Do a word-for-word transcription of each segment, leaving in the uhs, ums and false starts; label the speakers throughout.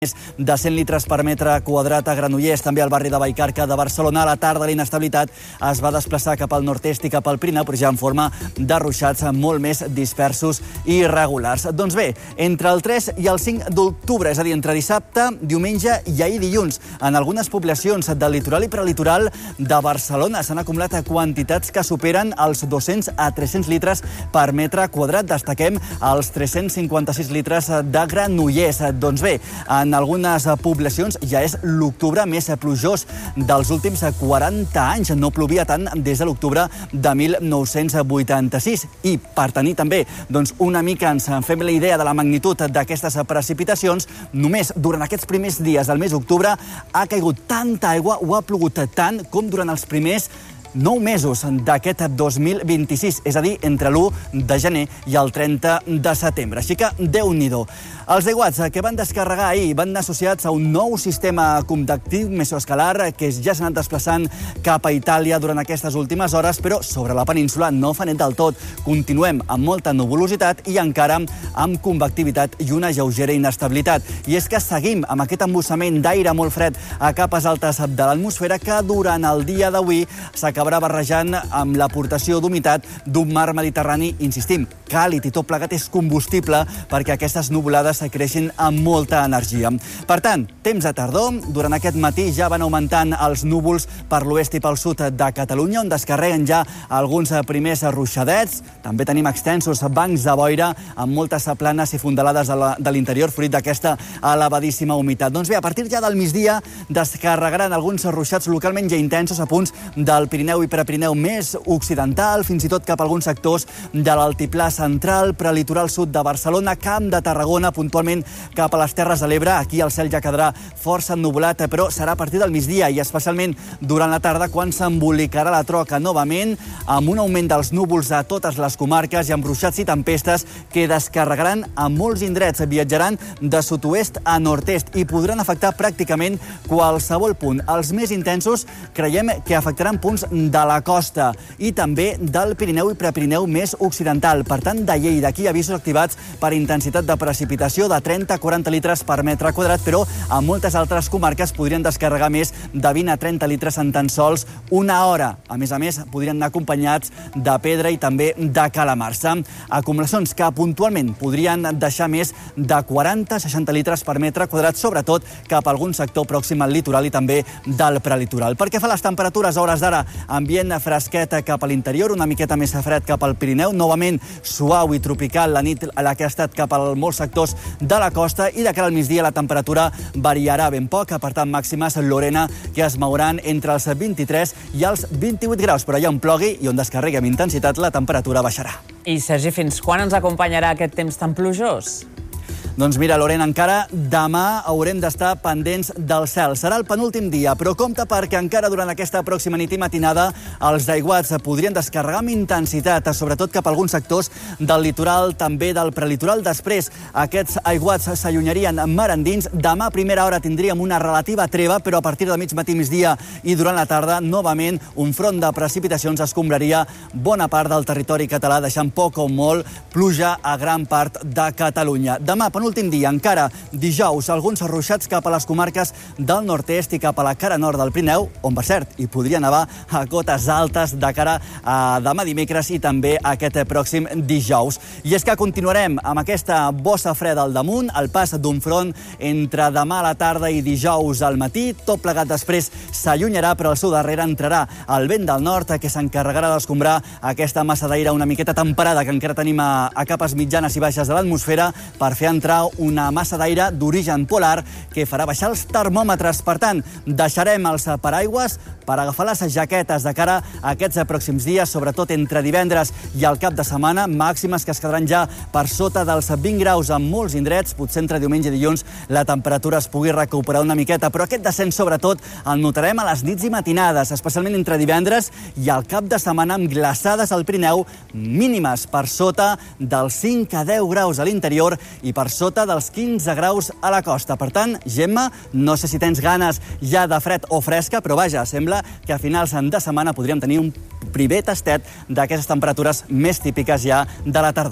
Speaker 1: Més de cent litres per metre quadrat a Granollers, també al barri de Vallcarca de Barcelona. A la tarda la inestabilitat es va desplaçar cap al nord-est i cap al Pirineu, però ja en forma de ruixats molt més dispersos i irregulars. Doncs bé, entre el tres i el cinc d'octubre, és a dir, entre dissabte, diumenge i ahir dilluns, en algunes poblacions del litoral i prelitoral de Barcelona s'han acumulat quantitats que superen els dos-cents a tres-cents litres per metre quadrat. Destaquem els tres-cents cinquanta-sis litres de Granollers. Doncs bé, en En algunes poblacions ja és l'octubre més plujós dels últims quaranta anys. No plovia tant des de l'octubre de mil nou-cents vuitanta-sis. I per tenir també doncs, una mica ens fem la idea de la magnitud d'aquestes precipitacions, només durant aquests primers dies del mes d'octubre ha caigut tanta aigua o ha plogut tant com durant els primers nou mesos d'aquest dos mil vint-i-sis, és a dir, entre l'u de gener i el trenta de setembre. Així que, Déu-n'hi-do. Els aiguats que van descarregar ahir van associats a un nou sistema convectiu mesoescalar que ja s'ha anat desplaçant cap a Itàlia durant aquestes últimes hores, però sobre la península no fa net del tot. Continuem amb molta nuvolositat i encara amb convectivitat i una lleugera inestabilitat. I és que seguim amb aquest embussament d'aire molt fred a capes altes de l'atmosfera que durant el dia d'avui s'acabarà barrejant amb l'aportació d'humitat d'un mar Mediterrani, insistim, càlid i tot plegat és combustible perquè aquestes nuvolades creixin amb molta energia. Per tant, temps de tardor. Durant aquest matí ja van augmentant els núvols per l'oest i pel sud de Catalunya, on descarreguen ja alguns primers ruixadets. També tenim extensos bancs de boira amb moltes planes i fondalades de l'interior fruit d'aquesta elevadíssima humitat. Doncs bé, a partir ja del migdia descarregaran alguns ruixats localment ja intensos a punts del Pirineu i Prepirineu més occidental, fins i tot cap a alguns sectors de l'altiplà central, prelitoral sud de Barcelona, Camp de Tarragona, puntualment cap a les Terres de l'Ebre. Aquí el cel ja quedarà força ennuvolat, però serà a partir del migdia i especialment durant la tarda quan s'embolicarà la troca novament amb un augment dels núvols a totes les comarques i amb ruixats i tempestes que descarregaran a molts indrets. Viatjaran de sud-oest a nord-est i podran afectar pràcticament qualsevol punt. Els més intensos creiem que afectaran punts de la costa i també del Pirineu i Prepirineu més occidental. Per tant, de Lleida, aquí avisos activats per intensitat de precipitació de trenta a quaranta litres per metre quadrat, però a moltes altres comarques podrien descarregar més de vint a trenta litres en tan sols una hora. A més a més, podrien anar acompanyats de pedra i també de calamarsa. Acumulacions que puntualment podrien deixar més de quaranta a seixanta litres per metre quadrat, sobretot cap a algun sector pròxim al litoral i també del prelitoral. Pel que fa a les temperatures, a hores d'ara, ambient fresquet cap a l'interior, una miqueta més fred cap al Pirineu, novament suau i tropical la nit a la que ha estat cap a molts sectors de la costa, i de cara al migdia la temperatura variarà ben poc, per tant màximes Lorena que es mouran entre els vint-i-tres i els vint-i-vuit graus, però allà on plogui i on descarregui amb intensitat la temperatura baixarà.
Speaker 2: I Sergi, fins quan ens acompanyarà aquest temps tan plujós?
Speaker 1: Doncs mira, Lorena, encara demà haurem d'estar pendents del cel. Serà el penúltim dia, però compte perquè encara durant aquesta pròxima nit i matinada els aiguats podrien descarregar amb intensitat, sobretot cap a alguns sectors del litoral, també del prelitoral. Després, aquests aiguats s'allunyarien mar endins. Demà a primera hora tindríem una relativa treva, però a partir de mig matí, migdia i durant la tarda, novament, un front de precipitacions escombraria bona part del territori català, deixant poc o molt pluja a gran part de Catalunya. Demà, penúltim dia, encara dijous, alguns ruixats cap a les comarques del nord-est i cap a la cara nord del Pirineu, on, per cert, hi podria nevar a cotes altes de cara a demà dimecres i també aquest pròxim dijous. I és que continuarem amb aquesta bossa freda al damunt, el pas d'un front entre demà a la tarda i dijous al matí. Tot plegat després s'allunyarà, però al seu darrere entrarà el vent del nord que s'encarregarà d'escombrar aquesta massa d'aire una miqueta temperada que encara tenim a, a capes mitjanes i baixes de l'atmosfera per fer entrar una massa d'aire d'origen polar que farà baixar els termòmetres. Per tant, deixarem els paraigües per agafar les jaquetes de cara a aquests pròxims dies, sobretot entre divendres i el cap de setmana, màximes que es quedaran ja per sota dels vint graus en molts indrets. Potser entre diumenge i dilluns la temperatura es pugui recuperar una miqueta, però aquest descens sobretot el notarem a les nits i matinades, especialment entre divendres i el cap de setmana, amb glaçades al Pirineu mínimes per sota dels cinc a deu graus a l'interior i per sota dels quinze graus a la costa. Per tant, Gemma, no sé si tens ganes ja de fred o fresca, però vaja, sembla que a finals de setmana podríem tenir un primer tastet d'aquestes temperatures més típiques ja de la tardor.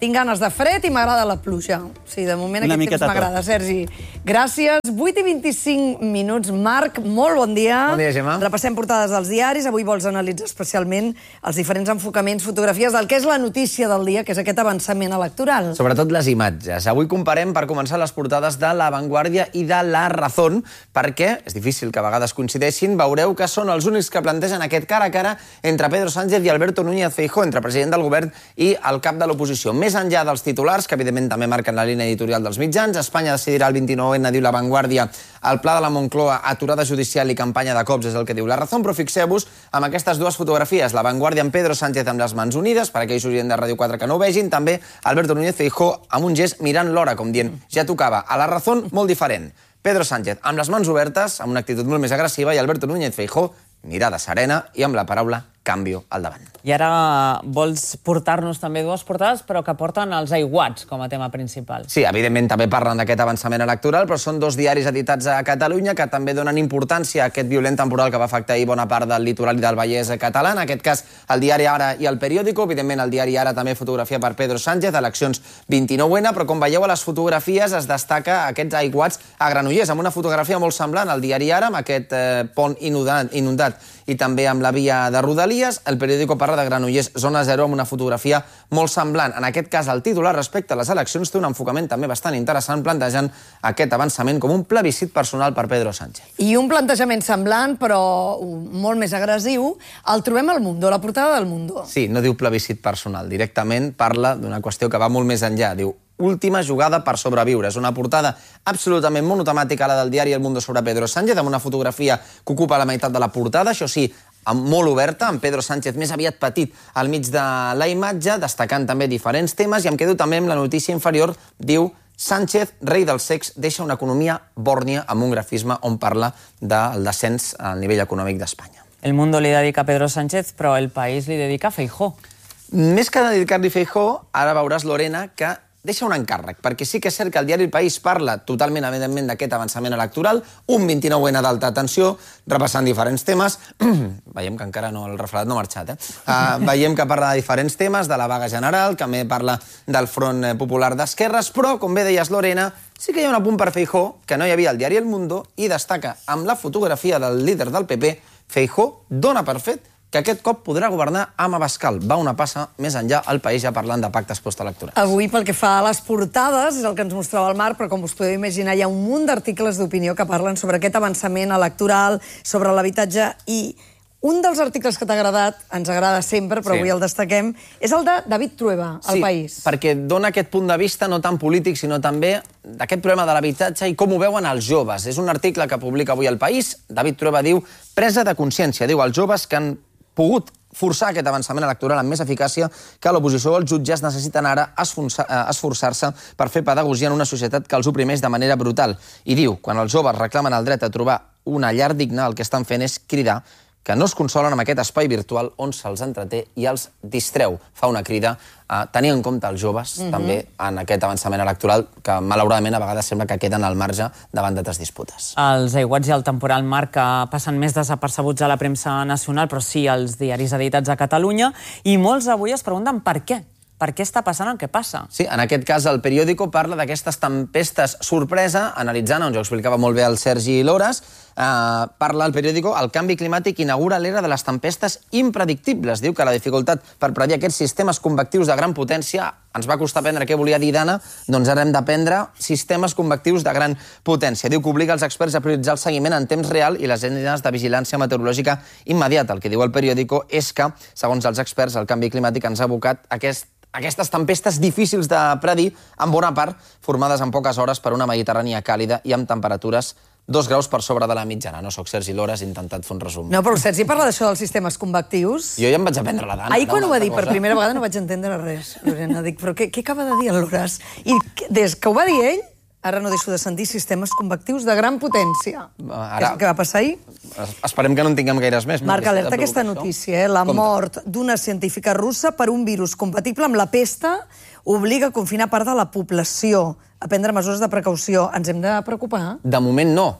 Speaker 3: Tinc ganes de fred i m'agrada la pluja. Sí, de moment
Speaker 1: Una
Speaker 3: aquest
Speaker 1: miqueta
Speaker 3: temps m'agrada, Sergi. Gràcies. vuit i vint-i-cinc minuts. Marc, molt bon dia.
Speaker 4: Bon dia, Gemma.
Speaker 3: Repassem portades dels diaris. Avui vols analitzar especialment els diferents enfocaments, fotografies del que és la notícia del dia, que és aquest avançament electoral.
Speaker 4: Sobretot les imatges. Avui comparem, per començar, les portades de La Vanguardia i de La Razón, perquè és difícil que a vegades coincideixin. Veureu que són els únics que plantegen aquest cara a cara entre Pedro Sánchez i Alberto Núñez Feijóo, entre president del govern i el cap de l'oposició. Més enllà dels titulars, que evidentment també marquen la línia editorial dels mitjans, Espanya decidirà el vint-i-nou ene, diu La Vanguardia, el pla de la Moncloa, aturada judicial i campanya de cops, és el que diu La Razón, però fixeu-vos amb aquestes dues fotografies, La Vanguardia amb Pedro Sánchez amb les mans unides, per aquells oients de Ràdio quatre que no ho vegin, també Alberto Núñez Feijóo amb un gest mirant l'hora, com dient, ja tocava. A La Razón, molt diferent. Pedro Sánchez amb les mans obertes, amb una actitud molt més agressiva, i Alberto Núñez Feijóo, mirada serena i amb la paraula canvio al davant.
Speaker 2: I ara vols portar-nos també dues portades, però que porten els aiguats com a tema principal.
Speaker 4: Sí, evidentment també parlen d'aquest avançament electoral, però són dos diaris editats a Catalunya que també donen importància a aquest violent temporal que va afectar ahir bona part del litoral i del Vallès català. En aquest cas, el diari Ara i el Periódico. Evidentment, el diari Ara també fotografia per Pedro Sánchez, eleccions vint-i-nou ene, però com veieu a les fotografies es destaca aquests aiguats a Granollers, amb una fotografia molt semblant al diari Ara, amb aquest eh, pont inundat, inundat i també amb la via de Rodalies. El Periódico parla de Granollers, zona zero, amb una fotografia molt semblant. En aquest cas, el titular respecte a les eleccions té un enfocament també bastant interessant, plantejant aquest avançament com un plebiscit personal per Pedro Sánchez.
Speaker 3: I un plantejament semblant, però molt més agressiu, el trobem al Mundo, a la portada del Mundo.
Speaker 4: Sí, no diu plebiscit personal, directament parla d'una qüestió que va molt més enllà. Diu, última jugada per sobreviure. És una portada absolutament monotemàtica, la del diari El Mundo sobre Pedro Sánchez, amb una fotografia que ocupa la meitat de la portada, això sí, molt oberta, amb Pedro Sánchez més aviat petit al mig de la imatge, destacant també diferents temes, i em quedo també amb la notícia inferior, diu Sánchez, rei del sex, deixa una economia bòrnia, amb un grafisme on parla del descens al nivell econòmic d'Espanya.
Speaker 2: El Mundo li dedica a Pedro Sánchez, però El País li dedica a Feijóo.
Speaker 4: Més que dedicar-li a Feijóo, ara veuràs, Lorena, que deixa un encàrrec, perquè sí que és cert que el diari El País parla totalment, evidentment, d'aquest avançament electoral, un vint-i-nou ene d'alta tensió, repassant diferents temes. Veiem que encara no, el refredat no ha marxat, eh? Uh, veiem que parla de diferents temes, de la vaga general, que també parla del Front Popular d'Esquerres, però, com bé deies, Lorena, sí que hi ha un apunt per Feijóo, que no hi havia al diari El Mundo, i destaca amb la fotografia del líder del Pe Pe, Feijóo dona per fet que aquest cop podrà governar amb Abascal. Va una passa més enllà, al País ja parlant de pactes postelectorals.
Speaker 3: Avui, pel que fa a les portades, és el que ens mostrava el Marc, però com us podeu imaginar, hi ha un munt d'articles d'opinió que parlen sobre aquest avançament electoral, sobre l'habitatge, i un dels articles que t'ha agradat, ens agrada sempre, però
Speaker 4: Sí.
Speaker 3: avui el destaquem, és el de David Trueba, al
Speaker 4: Sí,
Speaker 3: País.
Speaker 4: perquè dona aquest punt de vista no tant polític, sinó també d'aquest problema de l'habitatge i com ho veuen els joves. És un article que publica avui El País. David Trueba diu, presa de consciència, diu als joves que han pogut forçar aquest avançament electoral amb més eficàcia que l'oposició o els jutges necessiten ara esforçar-se per fer pedagogia en una societat que els oprimeix de manera brutal. I diu, quan els joves reclamen el dret a trobar una llar digna, el que estan fent és cridar que no es consolen amb aquest espai virtual on se'ls entreté i els distreu. Fa una crida a tenir en compte els joves, mm-hmm. també en aquest avançament electoral, que malauradament a vegades sembla que queden al marge davant d'altres disputes.
Speaker 2: Els aiguats i el temporal, Marc, que passen més desapercebuts a la premsa nacional, però sí als diaris editats a Catalunya, i molts avui es pregunten per què. Per què està passant el que passa?
Speaker 4: Sí, en aquest cas el Periódico parla d'aquestes tempestes sorpresa, analitzant, on jo explicava molt bé el Sergi Lores, eh, parla el Periódico, el canvi climàtic inaugura l'era de les tempestes impredictibles. Diu que la dificultat per predir aquests sistemes convectius de gran potència, ens va costar aprendre què volia dir Dana, doncs ara hem d'aprendre sistemes convectius de gran potència. Diu que obliga els experts a prioritzar el seguiment en temps real i les eines de vigilància meteorològica immediata. El que diu el Periódico és que, segons els experts, el canvi climàtic ens ha abocat aquest Aquestes tempestes difícils de predir, en bona part formades en poques hores per una Mediterrània càlida i amb temperatures dos graus per sobre de la mitjana. No soc Sergi Lores, he intentat fer un resum.
Speaker 3: No, però el Sergi parla d'això dels sistemes convectius.
Speaker 4: Jo ja em vaig aprendre la Dana.
Speaker 3: Ahir, quan ho va dir per primera vegada, no vaig entendre res. Lorena, dic, però què, què acaba de dir el Lores? I des que ho va dir ell, ara no deixo de sentir sistemes convectius de gran potència.
Speaker 4: Ara...
Speaker 3: Què va passar ahir?
Speaker 4: Esperem que no en tinguem gaires més.
Speaker 3: Marc, alerta aquesta notícia, eh? La mort d'una científica russa per un virus compatible amb la pesta obliga a confinar part de la població, a prendre mesures de precaució. Ens hem de preocupar?
Speaker 4: De moment no.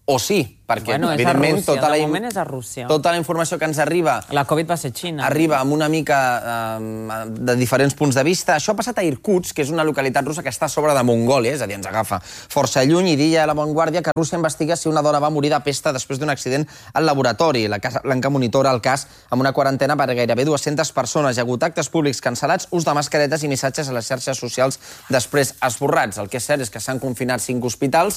Speaker 4: o sí, perquè,
Speaker 2: bueno,
Speaker 4: evidentment,
Speaker 2: Rússia,
Speaker 4: tota, la,
Speaker 2: de moment és a Rússia.
Speaker 4: tota la informació que ens arriba...
Speaker 2: La Covid va ser Xina.
Speaker 4: Arriba amb una mica eh, de diferents punts de vista. Això ha passat a Irkutsk, que és una localitat russa que està a sobre de Mongòlia, és a dir, ens agafa força lluny, i deia a La Vanguardia que Rússia investiga si una dona va morir de pesta després d'un accident al laboratori. La Casa Blanca monitora el cas amb una quarantena per gairebé dues-centes persones. Hi ha hagut actes públics cancel·lats, ús de mascaretes i missatges a les xarxes socials després esborrats. El que és cert és que s'han confinat cinc hospitals.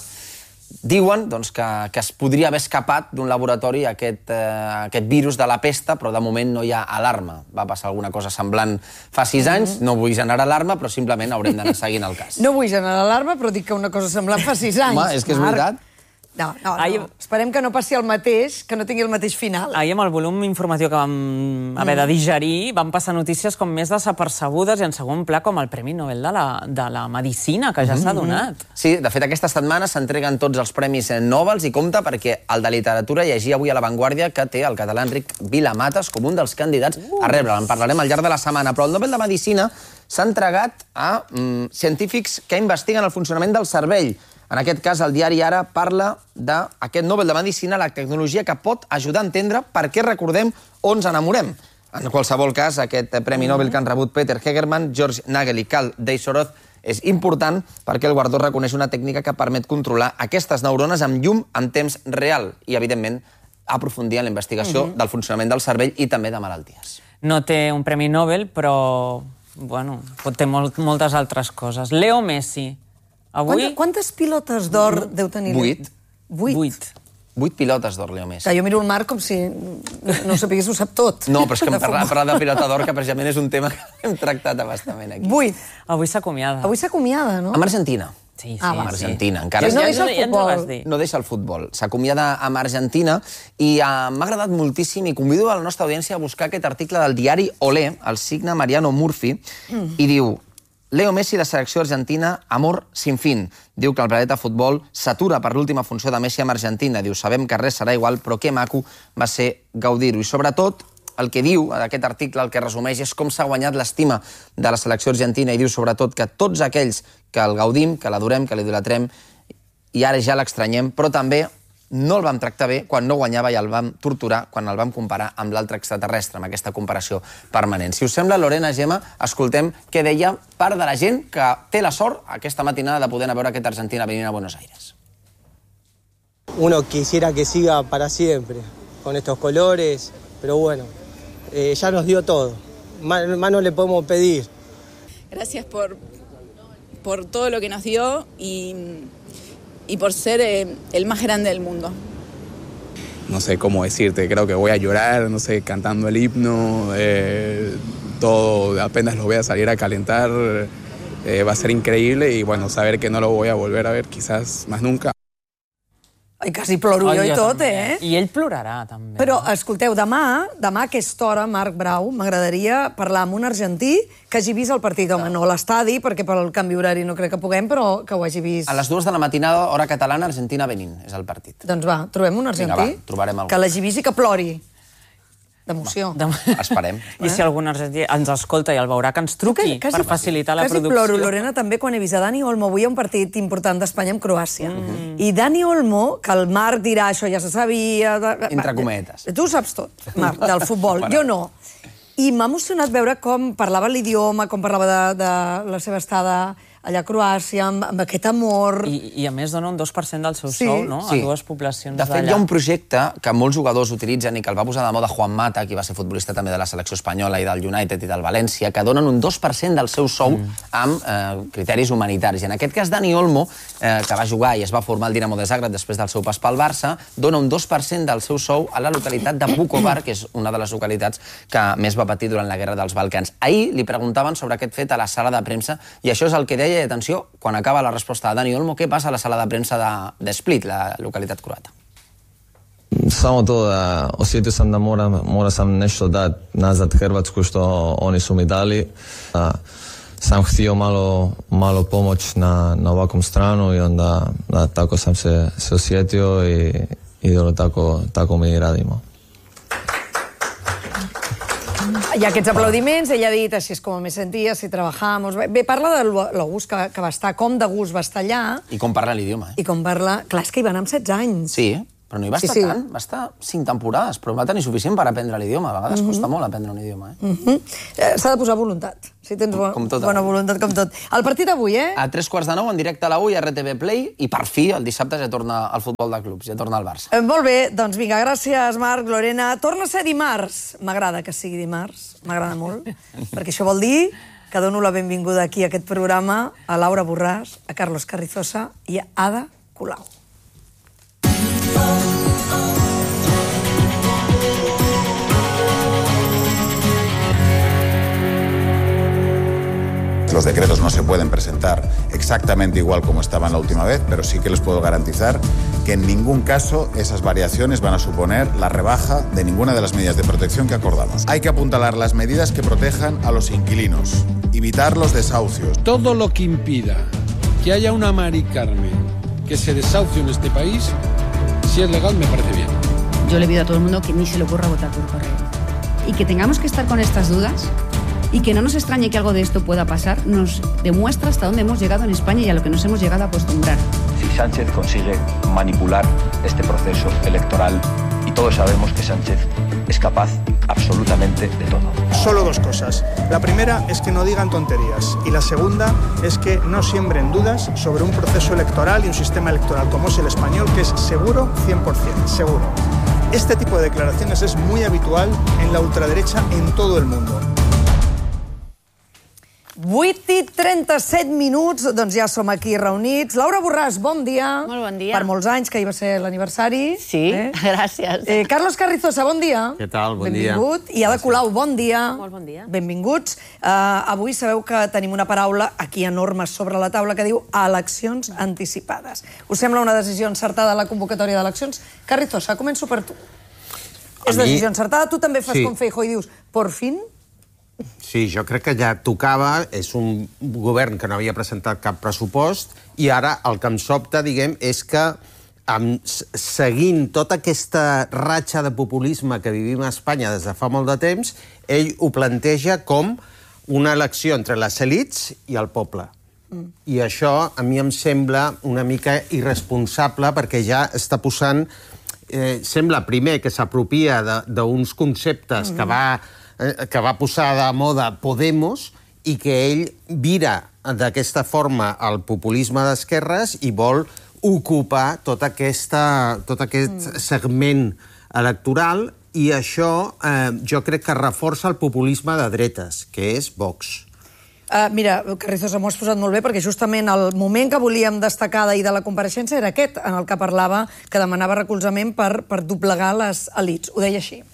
Speaker 4: Diuen doncs, que, que es podria haver escapat d'un laboratori aquest, eh, aquest virus de la pesta, però de moment no hi ha alarma. Va passar alguna cosa semblant fa sis anys, no vull generar alarma, però simplement haurem d'anar seguint el cas.
Speaker 3: No vull generar alarma, però dic que una cosa semblant fa sis anys.
Speaker 4: Home, és que és veritat.
Speaker 3: No, no, no. Esperem que no passi el mateix, que no tingui el mateix final.
Speaker 2: Ahir, amb el volum informatiu que vam haver de digerir, van passar notícies com més desapercebudes i en segon pla com el Premi Nobel de la, de la Medicina, que ja s'ha donat.
Speaker 4: Sí, de fet, aquesta setmana s'entreguen tots els premis Nobel i compte perquè el de literatura llegia avui a La Vanguardia que té el català Enric Vila-Matas com un dels candidats a rebre. En parlarem al llarg de la setmana, però el Nobel de Medicina s'ha entregat a mm, científics que investiguen el funcionament del cervell. En aquest cas, el diari Ara parla d'aquest Nobel de Medicina, la tecnologia que pot ajudar a entendre per què recordem o ens enamorem. En qualsevol cas, aquest Premi Nobel que han rebut Peter Hegerman, George Nagel i Carl Deisoroth és important perquè el guardó reconeix una tècnica que permet controlar aquestes neurones amb llum en temps real i, evidentment, aprofundir en la investigació del funcionament del cervell i també de malalties.
Speaker 2: No té un Premi Nobel, però bueno, té molt, moltes altres coses. Leo Messi. Avui...
Speaker 3: Quantes pilotes d'or deu tenir?
Speaker 4: Vuit.
Speaker 3: Vuit?
Speaker 2: Vuit.
Speaker 4: Vuit pilotes d'or, Leo Messi.
Speaker 3: Que jo miro el Marc com si no sapigués, ho sap tot.
Speaker 4: No, però és que hem parlat de pilota d'or, que precisament és un tema que hem tractat abastament aquí.
Speaker 3: Vuit.
Speaker 2: Avui s'acomiada.
Speaker 3: Avui s'acomiada, no?
Speaker 4: Amb Argentina.
Speaker 2: Sí, sí.
Speaker 3: Ah,
Speaker 4: Amb
Speaker 3: va,
Speaker 4: Argentina. Encara
Speaker 3: no
Speaker 2: Ja,
Speaker 3: deixa
Speaker 2: ja,
Speaker 3: el
Speaker 2: ja ens ho vas
Speaker 3: futbol.
Speaker 2: dir.
Speaker 4: no deixa el futbol. S'acomiada amb Argentina i eh, m'ha agradat moltíssim i convido a la nostra audiència a buscar aquest article del diari Olé, el signe Mariano Murphy, i diu: Leo Messi, la selecció argentina, amor sin fin. Diu que el planeta futbol s'atura per l'última funció de Messi amb Argentina. Diu, sabem que res serà igual, però que maco va ser gaudir-ho. I sobretot, el que diu d'aquest article, el que resumeix, és com s'ha guanyat l'estima de la selecció argentina i diu sobretot que tots aquells que el gaudim, que l'adorem, que l'idolatrem, i ara ja l'extranyem, però també no el vam tractar bé quan no guanyava i el vam torturar quan el vam comparar amb l'altre extraterrestre, amb aquesta comparació permanent. Si us sembla, Lorena, Gemma, escoltem què deia part de la gent que té la sort aquesta matinada de poder anar a veure aquesta Argentina venint a Buenos Aires.
Speaker 5: Uno quisiera que siga para siempre, con estos colores, pero bueno, eh, ya nos dio todo. Más, más no le podemos pedir.
Speaker 6: Gracias por, por todo lo que nos dio y... y por ser eh, el más grande del mundo.
Speaker 7: No sé cómo decirte, creo que voy a llorar, no sé, cantando el himno, eh, todo, apenas lo voy a salir a calentar, eh, va a ser increíble y bueno, saber que no lo voy a volver a ver quizás más nunca.
Speaker 3: Ai, quasi ploro jo i tot, eh?
Speaker 2: I ell plorarà, també.
Speaker 3: Però, escolteu, demà, demà a aquesta hora, Marc Brau, m'agradaria parlar amb un argentí que hagi vist el partit. Home, no a l'estadi, perquè pel canvi horari no crec que puguem, però que ho hagi vist.
Speaker 4: A les dues de la matinada, hora catalana, Argentina-Benín, és el partit.
Speaker 3: Doncs va, trobem un argentí.
Speaker 4: Vinga, va, trobarem algú.
Speaker 3: Que l'hagi vist i que plori. D'emoció.
Speaker 4: Esperem.
Speaker 2: I si algun argentí ens escolta i el veurà, que ens truqui per facilitar la producció.
Speaker 3: Quasi ploro, Lorena, també quan he vist a Dani Olmo. Avui hi ha un partit important d'Espanya amb Croàcia. I Dani Olmo, que el Marc dirà això ja se sabia...
Speaker 4: Entre cometes.
Speaker 3: Tu ho saps tot, Marc, del futbol. Jo no. I m'ha emocionat veure com parlava l'idioma, com parlava de, de la seva estada allà a Croàcia, amb, amb aquest amor...
Speaker 2: I, I a més dona un dos per cent del seu
Speaker 3: Sí.
Speaker 2: sou, no?
Speaker 4: Sí.
Speaker 2: A dues poblacions
Speaker 4: De
Speaker 2: d'allà.
Speaker 4: fet, hi ha un projecte que molts jugadors utilitzen i que el va posar de moda Juan Mata, qui va ser futbolista també de la selecció espanyola i del United i del València, que donen un dos per cent del seu sou amb eh, criteris humanitaris. I en aquest cas, Dani Olmo, eh, que va jugar i es va formar al Dinamo de Zagreb després del seu pas pel Barça, dona un dos per cent del seu sou a la localitat de Vukovar, que és una de les localitats que més va patir durant la Guerra dels Balcans. Ahir li preguntaven sobre aquest fet a la sala de premsa i això és el que deia, i atenció, quan acaba la resposta de Dani Olmo, què passa a la sala de premsa de, de Split, la localitat croata.
Speaker 8: Samo to da osjetio sam da moram, mora sam nešto dati nazad Hrvatsku što oni su mi dali. Da sam htio malo, malo pomoć na, na ovakvom stranu i onda da, tako sam se, se osjetio i, i tako, tako mi i radimo.
Speaker 3: hi ha aquests aplaudiments, ella ha dit, així és com me sentia, si trabajamos... Bé, parla de lo gust que va estar, com de gust va estar allà...
Speaker 4: I com parla l'idioma, eh?
Speaker 3: I com parla... Clar, és que hi van amb setze anys.
Speaker 4: Sí, però no hi va estar tant, va estar cinc temporades, però va tenir suficient per aprendre l'idioma. A vegades costa molt aprendre un idioma, eh?
Speaker 3: S'ha de posar voluntat, si tens bona voluntat, com tot. El partit avui, eh?
Speaker 4: A tres quarts de nou, en directe a la U i a R T V Play, i per fi, el dissabte ja torna al futbol de clubs, ja torna al Barça.
Speaker 3: Molt bé, doncs vinga, gràcies, Marc, Lorena. Torna a ser dimarts. M'agrada que sigui dimarts, m'agrada molt, perquè això vol dir que dono la benvinguda aquí a aquest programa a Laura Borràs, a Carlos Carrizosa i a Ada Colau.
Speaker 9: Los decretos no se pueden presentar exactamente igual como estaban la última vez, pero sí que les puedo garantizar que en ningún caso esas variaciones van a suponer la rebaja de ninguna de las medidas de protección que acordamos. Hay que apuntalar las medidas que protejan a los inquilinos, evitar los desahucios.
Speaker 10: Todo lo que impida que haya una Mari Carmen que se desahucie en este país, si es legal, me parece bien.
Speaker 11: Yo le pido a todo el mundo que ni se le ocurra votar por correo. Y que tengamos que estar con estas dudas y que no nos extrañe que algo de esto pueda pasar, nos demuestra hasta dónde hemos llegado en España y a lo que nos hemos llegado a acostumbrar.
Speaker 12: Si Sánchez consigue manipular este proceso electoral, y todos sabemos que Sánchez es capaz absolutamente de todo.
Speaker 13: Solo dos cosas. La primera es que no digan tonterías y la segunda es que no siembren dudas sobre un proceso electoral y un sistema electoral como es el español, que es seguro cien por cien, seguro. Este tipo de declaraciones es muy habitual en la ultraderecha en todo el mundo.
Speaker 3: vuit i trenta-set minuts, doncs ja som aquí reunits. Laura Borràs, bon dia.
Speaker 14: Molt bon dia.
Speaker 3: Per molts anys, que ahir va ser l'aniversari.
Speaker 14: Sí, eh? gràcies.
Speaker 3: Eh, Carlos Carrizosa, bon dia.
Speaker 15: Què tal? Bon dia.
Speaker 3: Benvingut. I Ada Colau, bon dia.
Speaker 14: Molt bon dia.
Speaker 3: Benvinguts. Uh, avui sabeu que tenim una paraula aquí enorme sobre la taula que diu eleccions anticipades. Us sembla una decisió encertada la convocatòria d'eleccions? Carrizosa, començo per tu. És decisió encertada? Tu també fas com Feijóo i dius, por fin?
Speaker 15: Sí, jo crec que ja tocava, és un govern que no havia presentat cap pressupost i ara el que em sobta, diguem, és que seguint tota aquesta ratxa de populisme que vivim a Espanya des de fa molt de temps, ell ho planteja com una elecció entre les elits i el poble. I això a mi em sembla una mica irresponsable perquè ja està posant... Sembla primer que s'apropia d'uns conceptes que va... que va posar de moda Podemos i que ell vira d'aquesta forma el populisme d'esquerres i vol ocupar tot, aquesta, tot aquest segment electoral i això eh, jo crec que reforça el populisme de dretes, que és Vox.
Speaker 3: Uh, mira, Carrizosa, m'ho has posat molt bé perquè justament el moment que volíem destacar d'ahir de la compareixença era aquest, en el que parlava que demanava recolzament per, per doblegar les elits. Ho deia així.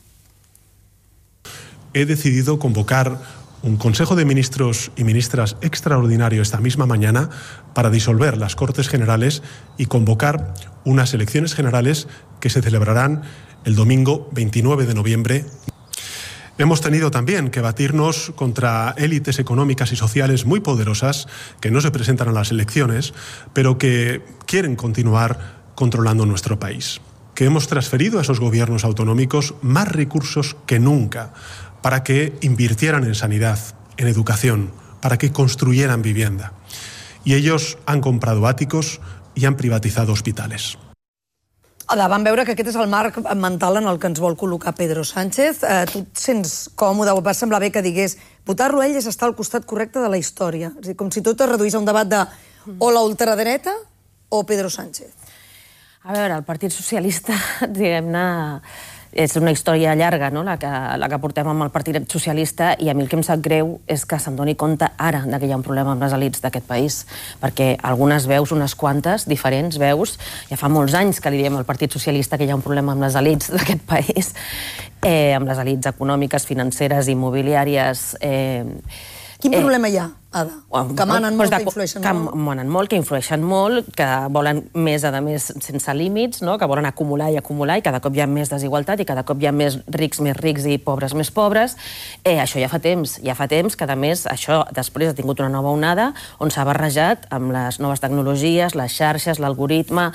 Speaker 16: He decidido convocar un Consejo de Ministros y Ministras extraordinario esta misma mañana para disolver las Cortes Generales y convocar unas elecciones generales que se celebrarán el domingo veintinueve de noviembre. Hemos tenido también que batirnos contra élites económicas y sociales muy poderosas que no se presentan a las elecciones, pero que quieren continuar controlando nuestro país. Que hemos transferido a esos gobiernos autonómicos más recursos que nunca para que invirtieran en sanidad, en educación, para que construyeran vivienda. Y ellos han comprado áticos y han privatizado hospitales.
Speaker 3: Ada, vam veure que aquest és el marc mental en el que ens vol col·locar Pedro Sánchez. Eh, tu et sents còmode, o va semblar bé que digués votar-lo a ell és estar al costat correcte de la història. És a dir, com si tot es reduís a un debat de o la ultradreta o Pedro Sánchez.
Speaker 14: A veure, el Partit Socialista, diguem-ne, és una història llarga, no?, la que, la que portem amb el Partit Socialista, i a mi el que em sap greu és que se'n doni compte ara que hi ha un problema amb les elits d'aquest país, perquè algunes veus, unes quantes, diferents veus, ja fa molts anys que li diem al Partit Socialista que hi ha un problema amb les elits d'aquest país, eh, amb les elits econòmiques, financeres, immobiliàries... Eh,
Speaker 3: Quin problema hi ha? Ada, que manen molt, que influeixen molt.
Speaker 14: Que manen molt, que influeixen molt, que volen més, a més, sense límits, que volen acumular i acumular, i cada cop hi ha més desigualtat, i cada cop hi ha més rics més rics i pobres més pobres. Això ja fa temps, ja fa temps que, a més, això després ha tingut una nova onada on s'ha barrejat amb les noves tecnologies, les xarxes, l'algoritme,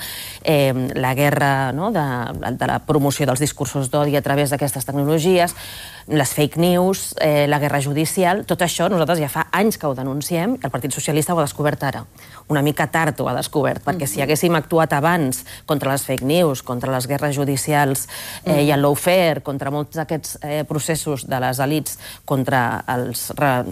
Speaker 14: la guerra de la promoció dels discursos d'odi a través d'aquestes tecnologies, les fake news, la guerra judicial. Tot això nosaltres ja fa anys que ho denunciem, i el Partit Socialista ho ha descobert ara. Una mica tard ho ha descobert, perquè si haguéssim actuat abans contra les fake news, contra les guerres judicials i el lawfare, contra molts d'aquests processos de les elits contra els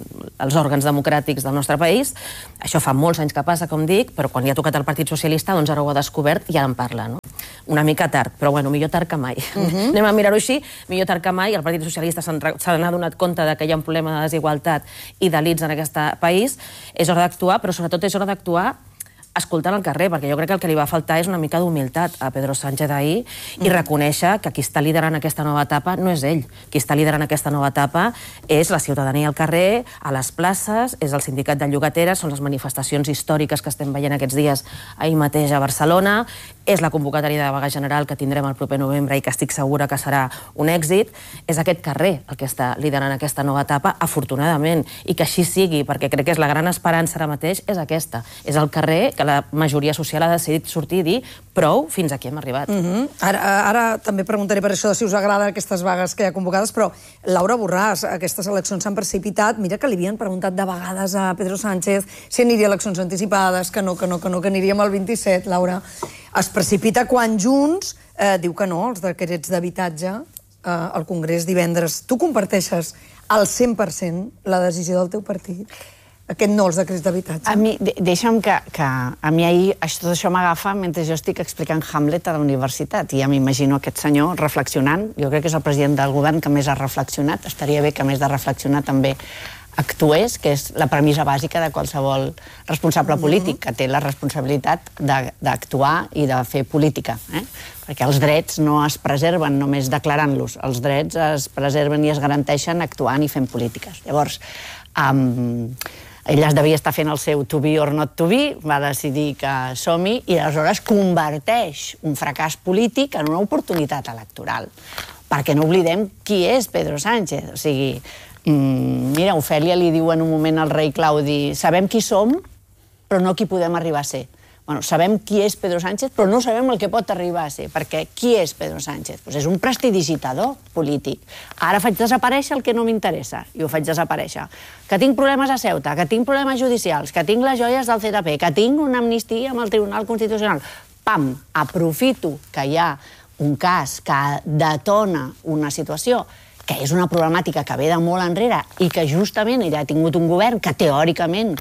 Speaker 14: òrgans democràtics del nostre país, això fa molts anys que passa, com dic, però quan hi ha tocat el Partit Socialista, doncs ara ho ha descobert i ara en parla, no? Una mica tard, però bueno, millor tard que mai. Anem a mirar-ho així, millor tard que mai. El Partit Socialista se n'ha donat compte que hi ha un problema de desigualtat i d'elits en aquest país. És hora d'actuar, però sobretot és hora d'actuar escoltant al carrer, perquè jo crec que el que li va faltar és una mica d'humilitat a Pedro Sánchez ahir i reconèixer que qui està liderant aquesta nova etapa no és ell. Qui està liderant aquesta nova etapa és la ciutadania al carrer, a les places, és el sindicat de llogateres, són les manifestacions històriques que estem veient aquests dies ahir mateix a Barcelona, és la convocatòria de vaga general que tindrem el proper novembre i que estic segura que serà un èxit. És aquest carrer el que està liderant aquesta nova etapa, afortunadament, i que així sigui, perquè crec que és la gran esperança ara mateix, és aquesta. És el carrer que la majoria social ha decidit sortir i dir prou, fins aquí hem arribat.
Speaker 3: Ara també preguntaré per això de si us agraden aquestes vagues que hi ha convocades, però Laura Borràs, aquestes eleccions s'han precipitat. Mira que li havien preguntat de vegades a Pedro Sánchez si aniria a eleccions anticipades, que no, que no, que no, que aniríem al vint-i-set, Laura. Es precipita quan Junts diu que no, els decrets d'habitatge al Congrés divendres. Tu comparteixes al cent per cent la decisió del teu partit? Aquest no, els decrets d'habitatge.
Speaker 17: A mi, deixa'm que, que a mi ahir tot això m'agafa mentre jo estic explicant Hamlet a la universitat, i ja m'imagino aquest senyor reflexionant. Jo crec que és el president del govern que més ha reflexionat. Estaria bé que, a més de reflexionar, també actués, que és la premissa bàsica de qualsevol responsable polític, que té la responsabilitat d'actuar i de fer política. Perquè els drets no es preserven només declarant-los, els drets es preserven i es garanteixen actuant i fent polítiques. Llavors, ell es devia estar fent el seu to be or not to be, va decidir que som-hi, i aleshores converteix un fracàs polític en una oportunitat electoral. Perquè no oblidem qui és Pedro Sánchez. O sigui, mira, Ofèlia li diu en un moment al rei Claudi: sabem qui som, però no qui podem arribar a ser. Bueno, sabem qui és Pedro Sánchez, però no sabem el que pot arribar a ser, perquè qui és Pedro Sánchez? Pues és un prestidigitador polític. Ara faig desaparèixer el que no m'interessa, i ho faig desaparèixer. Que tinc problemes a Ceuta, que tinc problemes judicials, que tinc les joies del C T P, que tinc una amnistia amb el Tribunal Constitucional. Pam, aprofito que hi ha un cas que detona una situació que és una problemàtica que ve de molt enrere i que justament ella ha tingut un govern que teòricament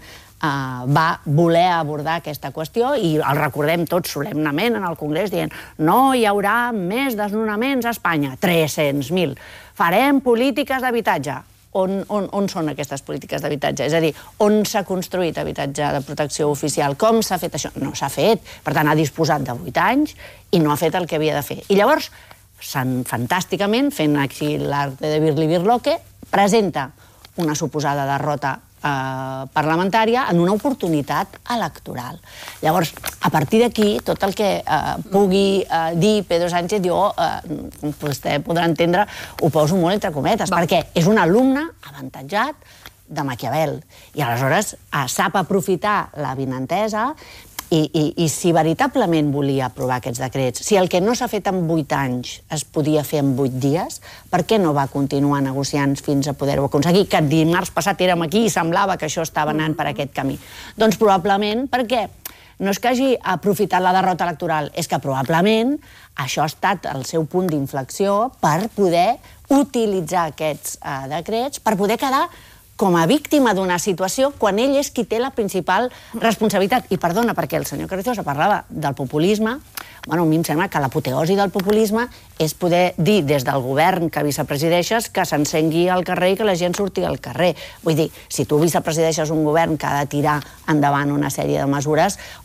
Speaker 17: va voler abordar aquesta qüestió, i el recordem tots solemnament en el Congrés dient no hi haurà més desnonaments a Espanya, tres-cents mil. Farem polítiques d'habitatge. On, on, on són aquestes polítiques d'habitatge? És a dir, on s'ha construït habitatge de protecció oficial? Com s'ha fet això? No s'ha fet. Per tant, ha disposat de vuit anys i no ha fet el que havia de fer. I llavors, fantàsticament, fent aquí l'art de Birli-Birloque, presenta una suposada derrota parlamentària en una oportunitat electoral. Llavors, a partir d'aquí, tot el que pugui dir Pedro Sánchez, jo, com vostè podrà entendre, ho poso molt entre cometes, perquè és un alumne avantatjat de Maquiavel. I aleshores sap aprofitar l'avinentesa. I, i, I si veritablement volia aprovar aquests decrets, si el que no s'ha fet en vuit anys es podia fer en vuit dies, per què no va continuar negociant fins a poder-ho aconseguir? Que dimarts passat érem aquí i semblava que això estava anant per aquest camí. Doncs probablement perquè no és que hagi aprofitat la derrota electoral, és que probablement això ha estat el seu punt d'inflexió per poder utilitzar aquests decrets, per poder quedar com a víctima d'una situació quan ell és qui té la principal responsabilitat. I perdona, perquè el senyor Carrizosa parlava del populisme. Bueno, a mi em sembla que l'apoteosi del populisme és poder dir des del govern que vicepresideixes que s'encengui al carrer i que la gent surti al carrer. Vull dir, si tu vicepresideixes un govern que ha de tirar endavant una sèrie de mesures,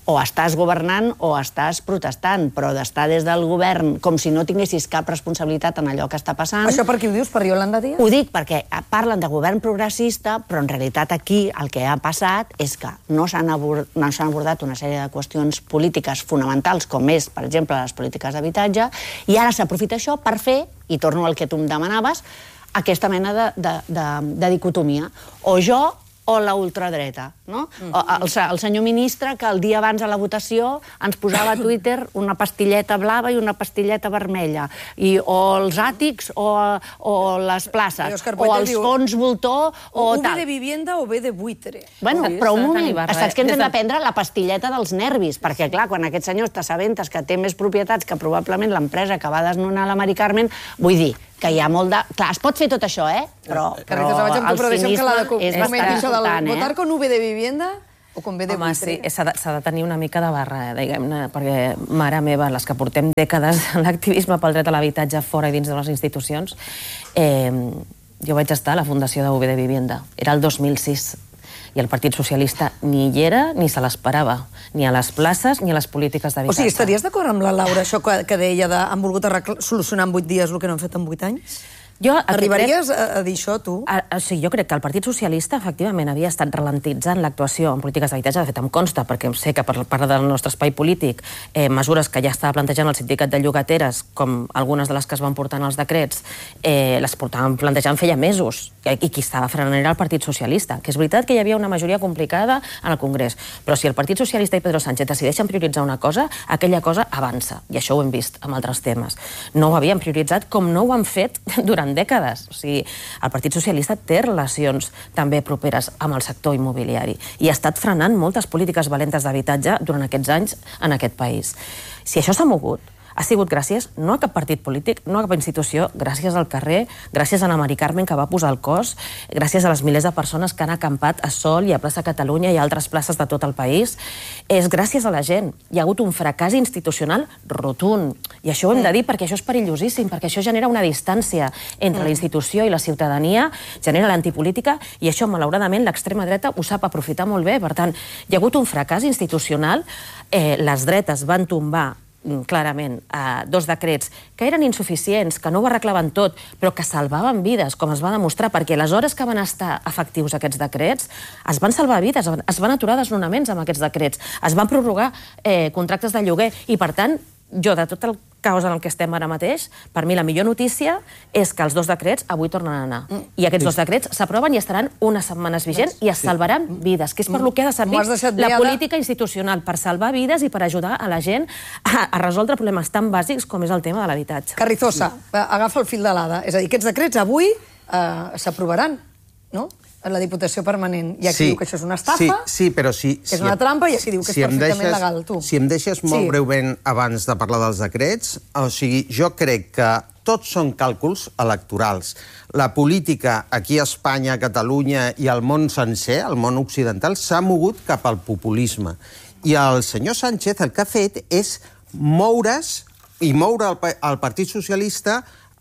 Speaker 17: o estàs governant o estàs protestant, però d'estar des del govern com si no tinguessis cap responsabilitat en allò que està passant...
Speaker 3: Això per qui ho dius? Per Yolanda Díaz?
Speaker 17: Ho dic perquè parlen de govern progressista, però en realitat aquí el que ha passat és que no s'han abordat, no s'han abordat una sèrie de qüestions polítiques fonamentals, com és, per exemple, les polítiques d'habitatge, i ara s'aprofita això per fer, i torno al que tu em demanaves, aquesta mena de, de, de, de dicotomia. O jo o la ultradreta, no? El, el senyor ministre que el dia abans de la votació ens posava a Twitter una pastilleta blava i una pastilleta vermella, i, o els àtics o, o les places, o els fons voltor o
Speaker 3: tal. O
Speaker 17: tal.
Speaker 3: ve de vivienda o ve de buitre.
Speaker 17: Bueno, però un moment, saps que ens hem de prendre la pastilleta dels nervis, perquè clar, quan aquest senyor t'assabentes que té més propietats que probablement l'empresa que va desnonar la Mari Carmen, vull dir que hi ha molt de... Clar, es pot fer tot això, eh? Però, però el cinisme és bastant important, eh?
Speaker 3: Votar con V de vivienda o con V de
Speaker 14: Home,
Speaker 3: buitre?
Speaker 14: sí, s'ha de, de tenir una mica de barra, eh, diguem-ne, perquè, mare meva, les que portem dècades en l'activisme pel dret a l'habitatge fora i dins de les institucions, eh, jo vaig estar a la fundació de V de Vivienda. Era el dos mil sis. I el Partit Socialista ni hi era ni se l'esperava, ni a les places ni a les polítiques d'habitatge.
Speaker 3: O sigui, estaries d'acord amb la Laura, això que, que deia de han volgut solucionar en vuit dies el que no han fet en vuit anys?
Speaker 14: Jo,
Speaker 3: Arribaries crec... a, a dir això, tu?
Speaker 14: A, a, sí, jo crec que el Partit Socialista, efectivament, havia estat ralentitzant l'actuació en polítiques d'habitatge. De fet, em consta, perquè sé que per part del nostre espai polític, eh, mesures que ja estava plantejant el sindicat de llogateres, com algunes de les que es van portar en els decrets, eh, les portaven plantejant feia mesos, i qui estava frenant era el Partit Socialista, que és veritat que hi havia una majoria complicada en el Congrés, però si el Partit Socialista i Pedro Sánchez decideixen prioritzar una cosa, aquella cosa avança, i això ho hem vist amb altres temes. No ho havien prioritzat com no ho han fet durant dècades. O sigui, el Partit Socialista té relacions també properes amb el sector immobiliari i ha estat frenant moltes polítiques valentes d'habitatge durant aquests anys en aquest país. Si això s'ha mogut, ha sigut gràcies no a cap partit polític, no a cap institució, gràcies al carrer, gràcies a la Mari Carmen que va posar el cos, gràcies a les milers de persones que han acampat a Sol i a Plaça Catalunya i a altres places de tot el país. És gràcies a la gent. Hi ha hagut un fracàs institucional rotund. I això ho hem de dir perquè això és perillosíssim, perquè això genera una distància entre la institució i la ciutadania, genera l'antipolítica, i això, malauradament, l'extrema dreta ho sap aprofitar molt bé. Per tant, hi ha hagut un fracàs institucional, eh, les dretes van tombar clarament, eh, dos decrets que eren insuficients, que no ho arreglaven tot, però que salvaven vides, com es va demostrar, perquè les hores que van estar efectius aquests decrets es van salvar vides, es van aturar desnonaments amb aquests decrets, es van prorrogar eh, contractes de lloguer, i per tant, jo, de tot el caos en el que estem ara mateix, per mi la millor notícia és que els dos decrets avui tornen a anar. I aquests dos decrets s'aproven i estaran unes setmanes vigents i es salvaran vides, que és per lo que ha de servir la política institucional, per salvar vides i per ajudar a la gent a, a resoldre problemes tan bàsics com és el tema de l'habitatge.
Speaker 3: Carrizosa, agafa el fil de l'Ada. És a dir, aquests decrets avui eh, s'aprovaran, no? En la Diputació Permanent. Hi ha qui diu que això és una estafa,
Speaker 15: sí, sí, però sí,
Speaker 3: que és una trampa, i aquí diu que és perfectament legal. Tu.
Speaker 15: Si em deixes molt breument abans de parlar dels decrets, o sigui, jo crec que tots són càlculs electorals. La política aquí a Espanya, a Catalunya i al món sencer, al món occidental, s'ha mogut cap al populisme. I el senyor Sánchez el que ha fet és moure's i moure el, el Partit Socialista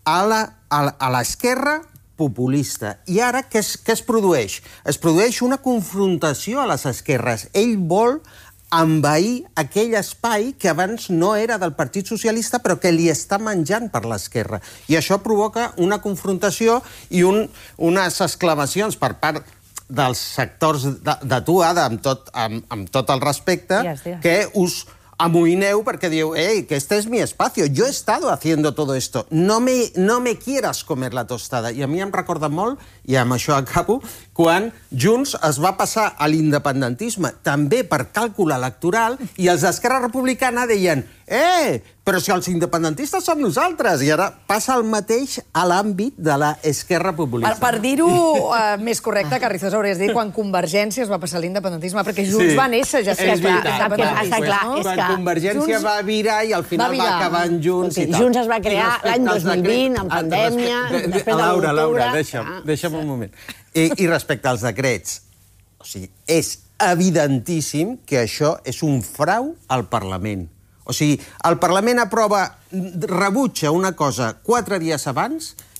Speaker 15: a l'esquerra populista. I ara què es, què es produeix? Es produeix una confrontació a les esquerres. Ell vol envair aquell espai que abans no era del Partit Socialista però que li està menjant per l'esquerra. I això provoca una confrontació i un, unes exclamacions per part dels sectors de, de tu, Ada, amb tot, amb, amb tot el respecte, yes, yes. que us amoïneu perquè diu, ei, que este es mi espacio, yo he estado haciendo todo esto, no me, no me quieras comer la tostada. I a mi em recorda molt, i amb això acabo, quan Junts es va passar a l'independentisme, també per càlcul electoral, i els d'Esquerra Republicana deien, eh, però si els independentistes som nosaltres, i ara passa el mateix a l'àmbit de l'esquerra populista.
Speaker 3: Per, per dir-ho uh, més correcte, Carrizosa, hauries de dir quan Convergència es va passar a l'independentisme, perquè Junts sí. va néixer ja
Speaker 15: és veritat. Està clar, no? és que quan Convergència Junts va virar i al final va, va acabar en Junts i tal.
Speaker 17: Junts es va crear l'any dos mil vint, en pandèmia, després de
Speaker 15: Laura,
Speaker 17: l'octubre...
Speaker 15: Laura, deixa'm, deixa'm un moment. I, I respecte als decrets, o sigui, és evidentíssim que això és un frau al Parlament. O sigui, el Parlament aprova, rebutja una cosa quatre dies abans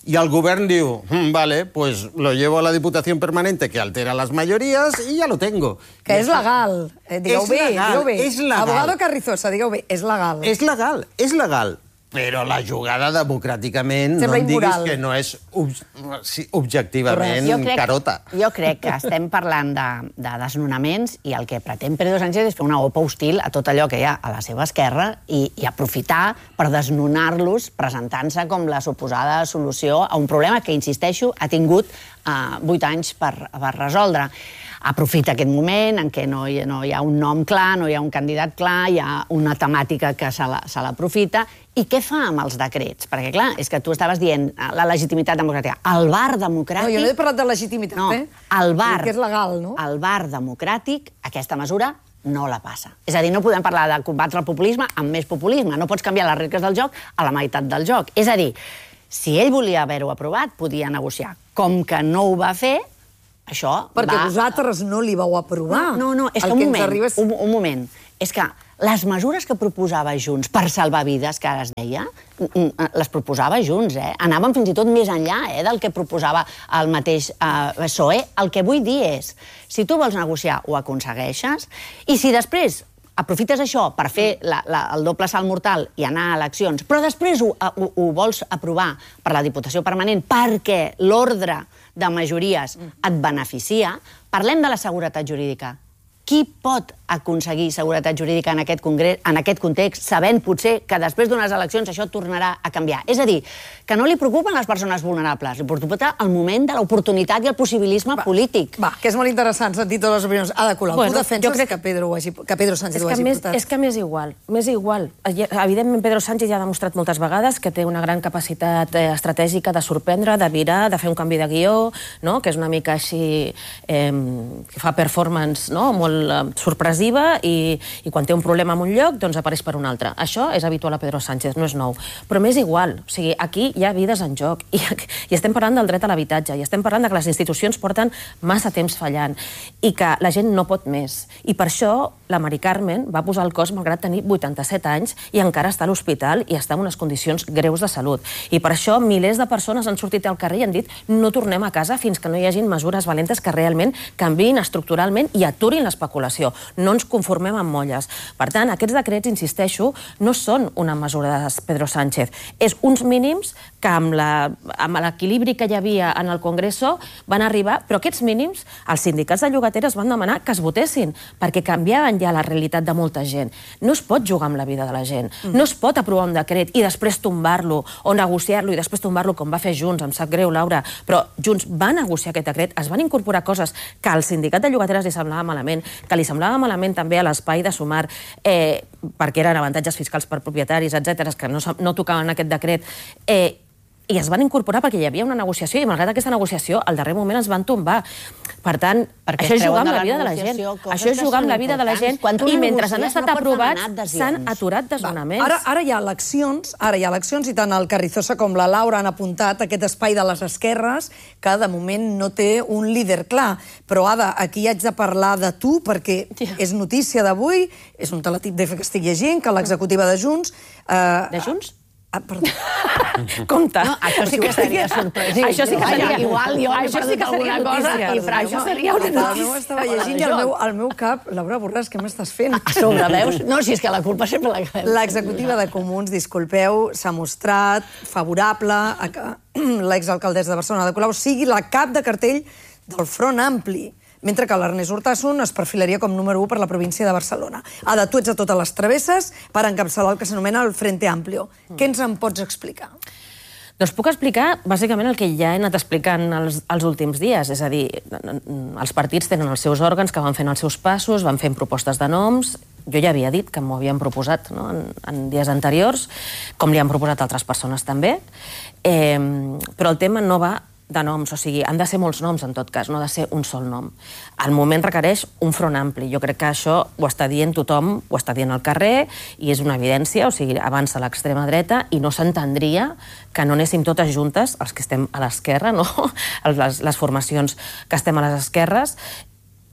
Speaker 15: Y el govern diu, mm, vale, pues lo llevo a la Diputación Permanente que altera las mayorías y ya lo tengo.
Speaker 3: Que és legal. Eh, digueu bé, digueu bé.
Speaker 15: És legal.
Speaker 3: Abogado Carrizosa, digueu bé, és legal.
Speaker 15: És legal, és legal. Però la jugada democràticament no em diguis que no és ob sí, objectivament
Speaker 17: jo crec,
Speaker 15: carota.
Speaker 17: Jo crec que estem parlant de, de desnonaments i el que pretén Pedro Sánchez és fer una opa hostil a tot allò que hi ha a la seva esquerra i, i aprofitar per desnonar-los presentant-se com la suposada solució a un problema que, insisteixo, ha tingut uh, vuit anys per, per resoldre. Aprofita aquest moment en què no hi, no hi ha un nom clar, no hi ha un candidat clar, hi ha una temàtica que se l'aprofita. I què fa amb els decrets? Perquè, clar, és que tu estaves dient la legitimitat democràtica. El bar democràtic...
Speaker 3: No, jo no he parlat de legitimitat,
Speaker 17: no,
Speaker 3: eh?
Speaker 17: El bar,
Speaker 3: que és legal, no?
Speaker 17: El bar democràtic, aquesta mesura, no la passa. És a dir, no podem parlar de combatre el populisme amb més populisme. No pots canviar les regles del joc a la meitat del joc. És a dir, si ell volia haver-ho aprovat, podia negociar. Com que no ho va fer, això
Speaker 3: Perquè
Speaker 17: va...
Speaker 3: vosaltres no li vau aprovar.
Speaker 17: No, no, no, és que un moment, és... un, un moment. És que les mesures que proposava Junts per salvar vides, que ara es deia, les proposava Junts, eh? Anaven fins i tot més enllà eh, del que proposava el mateix eh, P S O E. El que vull dir és, si tu vols negociar, ho aconsegueixes, i si després aprofites això per fer la, la, el doble salt mortal i anar a eleccions, però després ho, ho, ho vols aprovar per la Diputació Permanent perquè l'ordre de majories et beneficia, parlem de la seguretat jurídica. Qui pot aconseguir seguretat jurídica en aquest, congrés, en aquest context, sabent potser que després d'unes eleccions això tornarà a canviar? És a dir, que no li preocupen les persones vulnerables, li preocupa el moment de l'oportunitat i el possibilisme va, polític.
Speaker 3: Va, que és molt interessant sentir totes les opinions. Ada Colau, bueno, tu defenses crec... que, Pedro hagi, que Pedro Sánchez ho hagi
Speaker 14: més,
Speaker 3: portat?
Speaker 14: És que m'és igual, m'és igual. Evidentment, Pedro Sánchez ja ha demostrat moltes vegades que té una gran capacitat eh, estratègica de sorprendre, de virar, de fer un canvi de guió, no? Que és una mica així, eh, que fa performance no? molt sorpresiva i, i quan té un problema en un lloc, doncs apareix per un altre. Això és habitual a Pedro Sánchez, no és nou. Però m'és igual. O sigui, aquí hi ha vides en joc i, i estem parlant del dret a l'habitatge i estem parlant de que les institucions porten massa temps fallant i que la gent no pot més. I per això la Mari Carmen va posar el cos malgrat tenir vuitanta-set anys i encara està a l'hospital i està en unes condicions greus de salut. I per això milers de persones han sortit al carrer i han dit no tornem a casa fins que no hi hagin mesures valentes que realment canviïn estructuralment i aturin l'especulació. No ens conformem amb molles. Per tant, aquests decrets, insisteixo, no són una mesura de Pedro Sánchez. És uns mínims que amb l'equilibri que hi havia en el Congreso van arribar, però aquests mínims els sindicats de llogateres van demanar que es votessin, perquè canviaven ja la realitat de molta gent. No es pot jugar amb la vida de la gent. No es pot aprovar un decret i després tombar-lo o negociar-lo i després tombar-lo com va fer Junts. Em sap greu, Laura, però Junts va negociar aquest decret, es van incorporar coses que al sindicat de llogateres li semblava malament, que li semblava malament també a l'espai de Sumar, eh, perquè eren avantatges fiscals per propietaris, etcètera, que no, no tocaven aquest decret, eh, i es van incorporar perquè hi havia una negociació i malgrat aquesta negociació al darrer moment es van tombar. Per tant, perquè això és jugar amb la vida de la gent. Això és jugar amb la vida de la gent i mentre han estat aprovats s'han aturat desnonaments.
Speaker 3: Ara, ara hi ha eleccions, ara hi ha eleccions i tant el Carrizosa com la Laura han apuntat aquest espai de les esquerres que de moment no té un líder clar. Però, Ada, aquí haig de parlar de tu perquè és notícia d'avui, és un teletip de que estic llegint, que l'executiva de Junts...
Speaker 14: Eh, de Junts?
Speaker 3: Ah, perdó.
Speaker 14: Compte.
Speaker 17: No, això sí que seria sorpresiu.
Speaker 14: Això sí que seria...
Speaker 17: Igual jo he perdut alguna cosa i
Speaker 14: això seria una notícia.
Speaker 3: No ho estava llegint i el meu, el meu cap... Laura Borràs, què m'estàs fent?
Speaker 17: A sobre, veus? No, si és que la culpa sempre la que...
Speaker 3: L'executiva de Comuns, disculpeu, s'ha mostrat favorable a que l'exalcaldessa de Barcelona, Ada Colau, sigui la cap de cartell del Front Ampli, mentre que l'Ernest Urtasun es perfilaria com número u per la província de Barcelona. Ada, tu ets a totes les travesses per encapçalar el que s'anomena el Frente Amplio. Què ens en pots explicar?
Speaker 14: Doncs puc explicar, bàsicament, el que ja he anat explicant els, els últims dies. És a dir, els partits tenen els seus òrgans que van fent els seus passos, van fent propostes de noms. Jo ja havia dit que m'ho havien proposat no? en, en dies anteriors, com li han proposat altres persones també. Eh, però el tema no va de noms, o sigui, han de ser molts noms en tot cas, no ha de ser un sol nom. El moment requereix un front ampli. Jo crec que això ho està dient tothom, ho està dient al carrer, i és una evidència, o sigui, avança l'extrema dreta i no s'entendria que no anéssim totes juntes, els que estem a l'esquerra, no? les, les formacions que estem a les esquerres,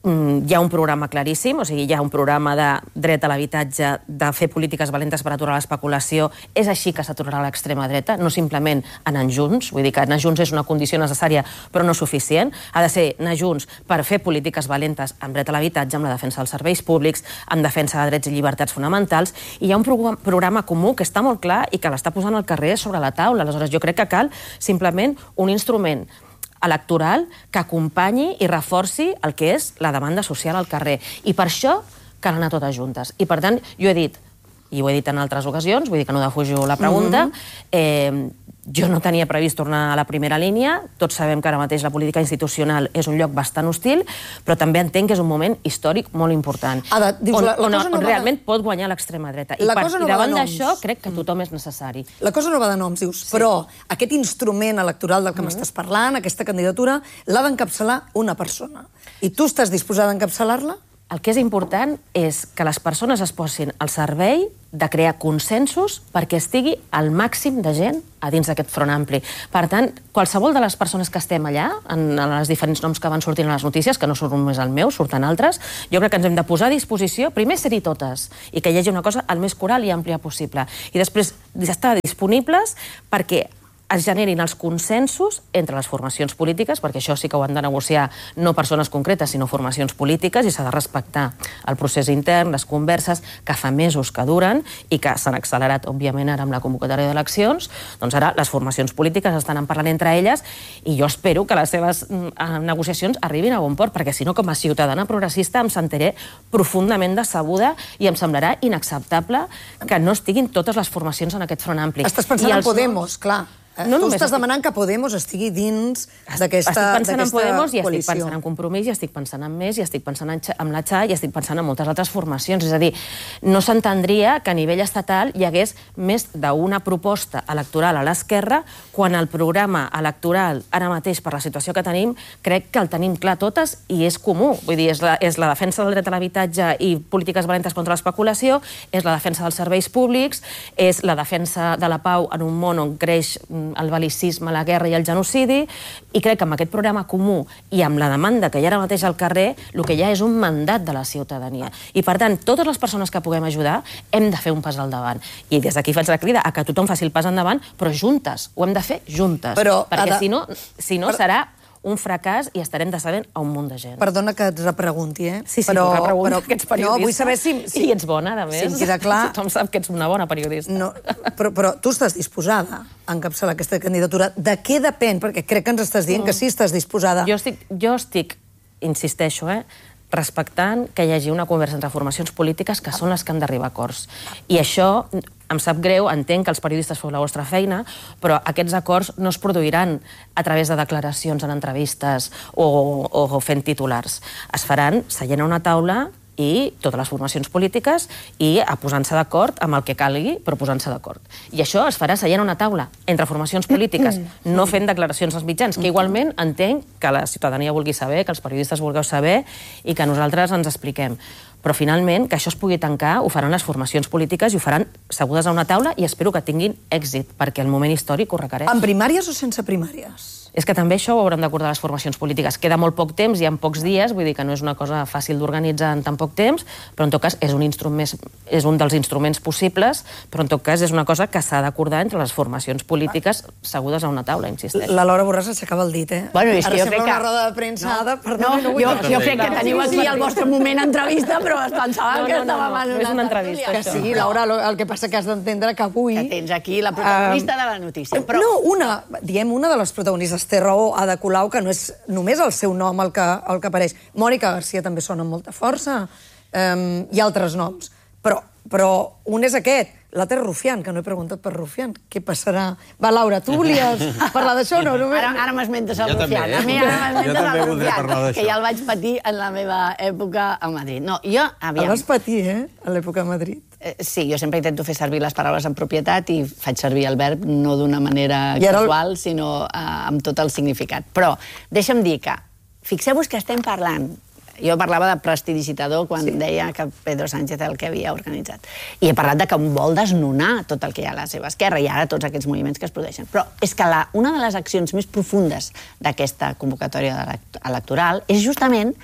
Speaker 14: hi ha un programa claríssim, o sigui, hi ha un programa de dret a l'habitatge, de fer polítiques valentes per aturar l'especulació. És així que s'aturarà l'extrema dreta, no simplement anar junts, vull dir que anar junts és una condició necessària però no suficient. Ha de ser anar junts per fer polítiques valentes amb dret a l'habitatge, amb la defensa dels serveis públics, amb defensa de drets i llibertats fonamentals, i hi ha un pro programa comú que està molt clar i que l'està posant al carrer sobre la taula. Aleshores, jo crec que cal simplement un instrument electoral que acompanyi i reforci el que és la demanda social al carrer. I per això cal anar totes juntes. I per tant, jo he dit, i ho he dit en altres ocasions, vull dir que no defujo la pregunta, eh, jo no tenia previst tornar a la primera línia, tots sabem que ara mateix la política institucional és un lloc bastant hostil, però també entenc que és un moment històric molt important,
Speaker 3: Ada, dius,
Speaker 14: on,
Speaker 3: la, la
Speaker 14: on,
Speaker 3: cosa no
Speaker 14: on
Speaker 3: va
Speaker 14: realment de... pot guanyar l'extrema dreta. I,
Speaker 3: La
Speaker 14: per,
Speaker 3: cosa no
Speaker 14: i
Speaker 3: va
Speaker 14: davant
Speaker 3: de
Speaker 14: d'això
Speaker 3: noms.
Speaker 14: crec que tothom és necessari.
Speaker 3: La cosa no va de noms, dius, sí. Però aquest instrument electoral del que m'estàs parlant, aquesta candidatura, l'ha d'encapçalar una persona. I tu estàs disposada a encapçalar-la?
Speaker 14: El que és important és que les persones es posin al servei de crear consensos perquè estigui el màxim de gent a dins d'aquest front ampli. Per tant, qualsevol de les persones que estem allà, en els diferents noms que van sortint a les notícies, que no surt només el meu, surten altres, jo crec que ens hem de posar a disposició, primer ser-hi totes, i que hi hagi una cosa el més coral i àmplia possible. I després estar disponibles perquè es generin els consensos entre les formacions polítiques, perquè això sí que ho han de negociar no persones concretes, sinó formacions polítiques, i s'ha de respectar el procés intern, les converses, que fa mesos que duren i que s'han accelerat, òbviament, ara amb la convocatòria d'eleccions. Doncs ara les formacions polítiques estan parlant entre elles i jo espero que les seves negociacions arribin a bon port, perquè si no, com a ciutadana progressista, em sentiré profundament decebuda i em semblarà inacceptable que no estiguin totes les formacions en aquest front ampli.
Speaker 3: Estàs pensant en Podemos, clar. No tu estàs estic... demanant que Podemos estigui dins d'aquesta coalició.
Speaker 14: Estic pensant en Podemos i estic pensant en Compromís i estic pensant en Més i estic pensant en la Txa i estic pensant en moltes altres formacions. És a dir, no s'entendria que a nivell estatal hi hagués més d'una proposta electoral a l'esquerra quan el programa electoral ara mateix per la situació que tenim crec que el tenim clar totes i és comú. Vull dir, és la, és la defensa del dret a l'habitatge i polítiques valentes contra l'especulació, és la defensa dels serveis públics, és la defensa de la pau en un món on creix el bel·licisme, la guerra i el genocidi, i crec que amb aquest programa comú i amb la demanda que hi ha ara mateix al carrer, el que hi ha és un mandat de la ciutadania. I, per tant, totes les persones que puguem ajudar hem de fer un pas al davant. I des d'aquí faig la crida a que tothom faci el pas endavant, però juntes. Ho hem de fer juntes. Però, perquè si no, si no serà un fracàs i estarem decebent a un munt de gent.
Speaker 3: Perdona que et repregunti, eh?
Speaker 14: Sí, sí, però, repregunta però, que ets periodista.
Speaker 3: No, vull saber si... si...
Speaker 14: I ets bona, a més.
Speaker 3: Si em queda clar...
Speaker 14: Tothom sap que ets una bona periodista.
Speaker 3: No, però, però tu estàs disposada a encapçalar aquesta candidatura. De què depèn? Perquè crec que ens estàs dient mm. que sí estàs disposada.
Speaker 14: Jo estic, jo estic insisteixo, eh, respectant que hi hagi una conversa entre formacions polítiques que són les que han d'arribar a acords. I això em sap greu, entenc que els periodistes feu la vostra feina, però aquests acords no es produiran a través de declaracions en entrevistes o, o, o fent titulars. Es faran seient a una taula i totes les formacions polítiques i a posant-se d'acord amb el que calgui, però posant-se d'acord. I això es farà seient a una taula entre formacions polítiques, no fent declaracions als mitjans, que igualment entenc que la ciutadania vulgui saber, que els periodistes vulgueu saber i que nosaltres ens expliquem. Però finalment, que això es pugui tancar, ho faran les formacions polítiques i ho faran segudes a una taula i espero que tinguin èxit, perquè el moment històric ho requereix.
Speaker 3: En primàries o sense primàries?
Speaker 14: És que també això ho hauran d'acordar les formacions polítiques. Queda molt poc temps i en pocs dies, vull dir que no és una cosa fàcil d'organitzar en tan poc temps, però en tot cas és un, instrument, és un dels instruments possibles, però en tot cas és una cosa que s'ha d'acordar entre les formacions polítiques segudes a una taula, insisteix.
Speaker 3: La Laura Borràs s'aixecava el dit, eh?
Speaker 17: Bueno, és que
Speaker 3: Ara
Speaker 17: jo crec
Speaker 3: sembla
Speaker 17: que...
Speaker 3: una roda de premsa.
Speaker 17: No,
Speaker 3: Perdona,
Speaker 17: no,
Speaker 3: no vull...
Speaker 17: jo, jo crec que teniu aquí el vostre moment entrevista, però es pensava
Speaker 14: no,
Speaker 17: que
Speaker 14: no, no,
Speaker 17: estàvem
Speaker 14: no,
Speaker 17: en
Speaker 14: no,
Speaker 17: una,
Speaker 14: és una entrevista.
Speaker 3: Que sí, Laura, el que passa que has d'entendre que avui...
Speaker 17: Que tens aquí la protagonista uh, de la notícia. Però...
Speaker 3: No, una, diem una de les protagonistes, té raó, Ada Colau, que no és només el seu nom el que, el que apareix. Mònica Garcia també sona amb molta força, um, i altres noms. Però, però un és aquest, l'altre és Rufián, que no he preguntat per Rufián. Què passarà? Va, Laura, tu volies parlar d'això? No, no,
Speaker 17: ara ara m'esmentes el
Speaker 15: jo
Speaker 17: Rufián.
Speaker 15: També, eh?
Speaker 17: A mi ara m'esmentes el Rufián, que ja el vaig patir en la meva època a Madrid. No, jo, aviam...
Speaker 3: El vas patir, eh? A l'època a Madrid.
Speaker 17: Eh, sí, jo sempre intento fer servir les paraules en propietat i faig servir el verb no d'una manera
Speaker 3: I ara...
Speaker 17: casual, sinó eh, amb tot el significat. Però deixa'm dir que, fixeu-vos que estem parlant, jo parlava de prestidigitador quan sí. deia que Pedro Sánchez el que havia organitzat. I he parlat de que vol desnonar tot el que hi ha a la seva esquerra i ara tots aquests moviments que es produeixen. Però és que la, una de les accions més profundes d'aquesta convocatòria electoral és justament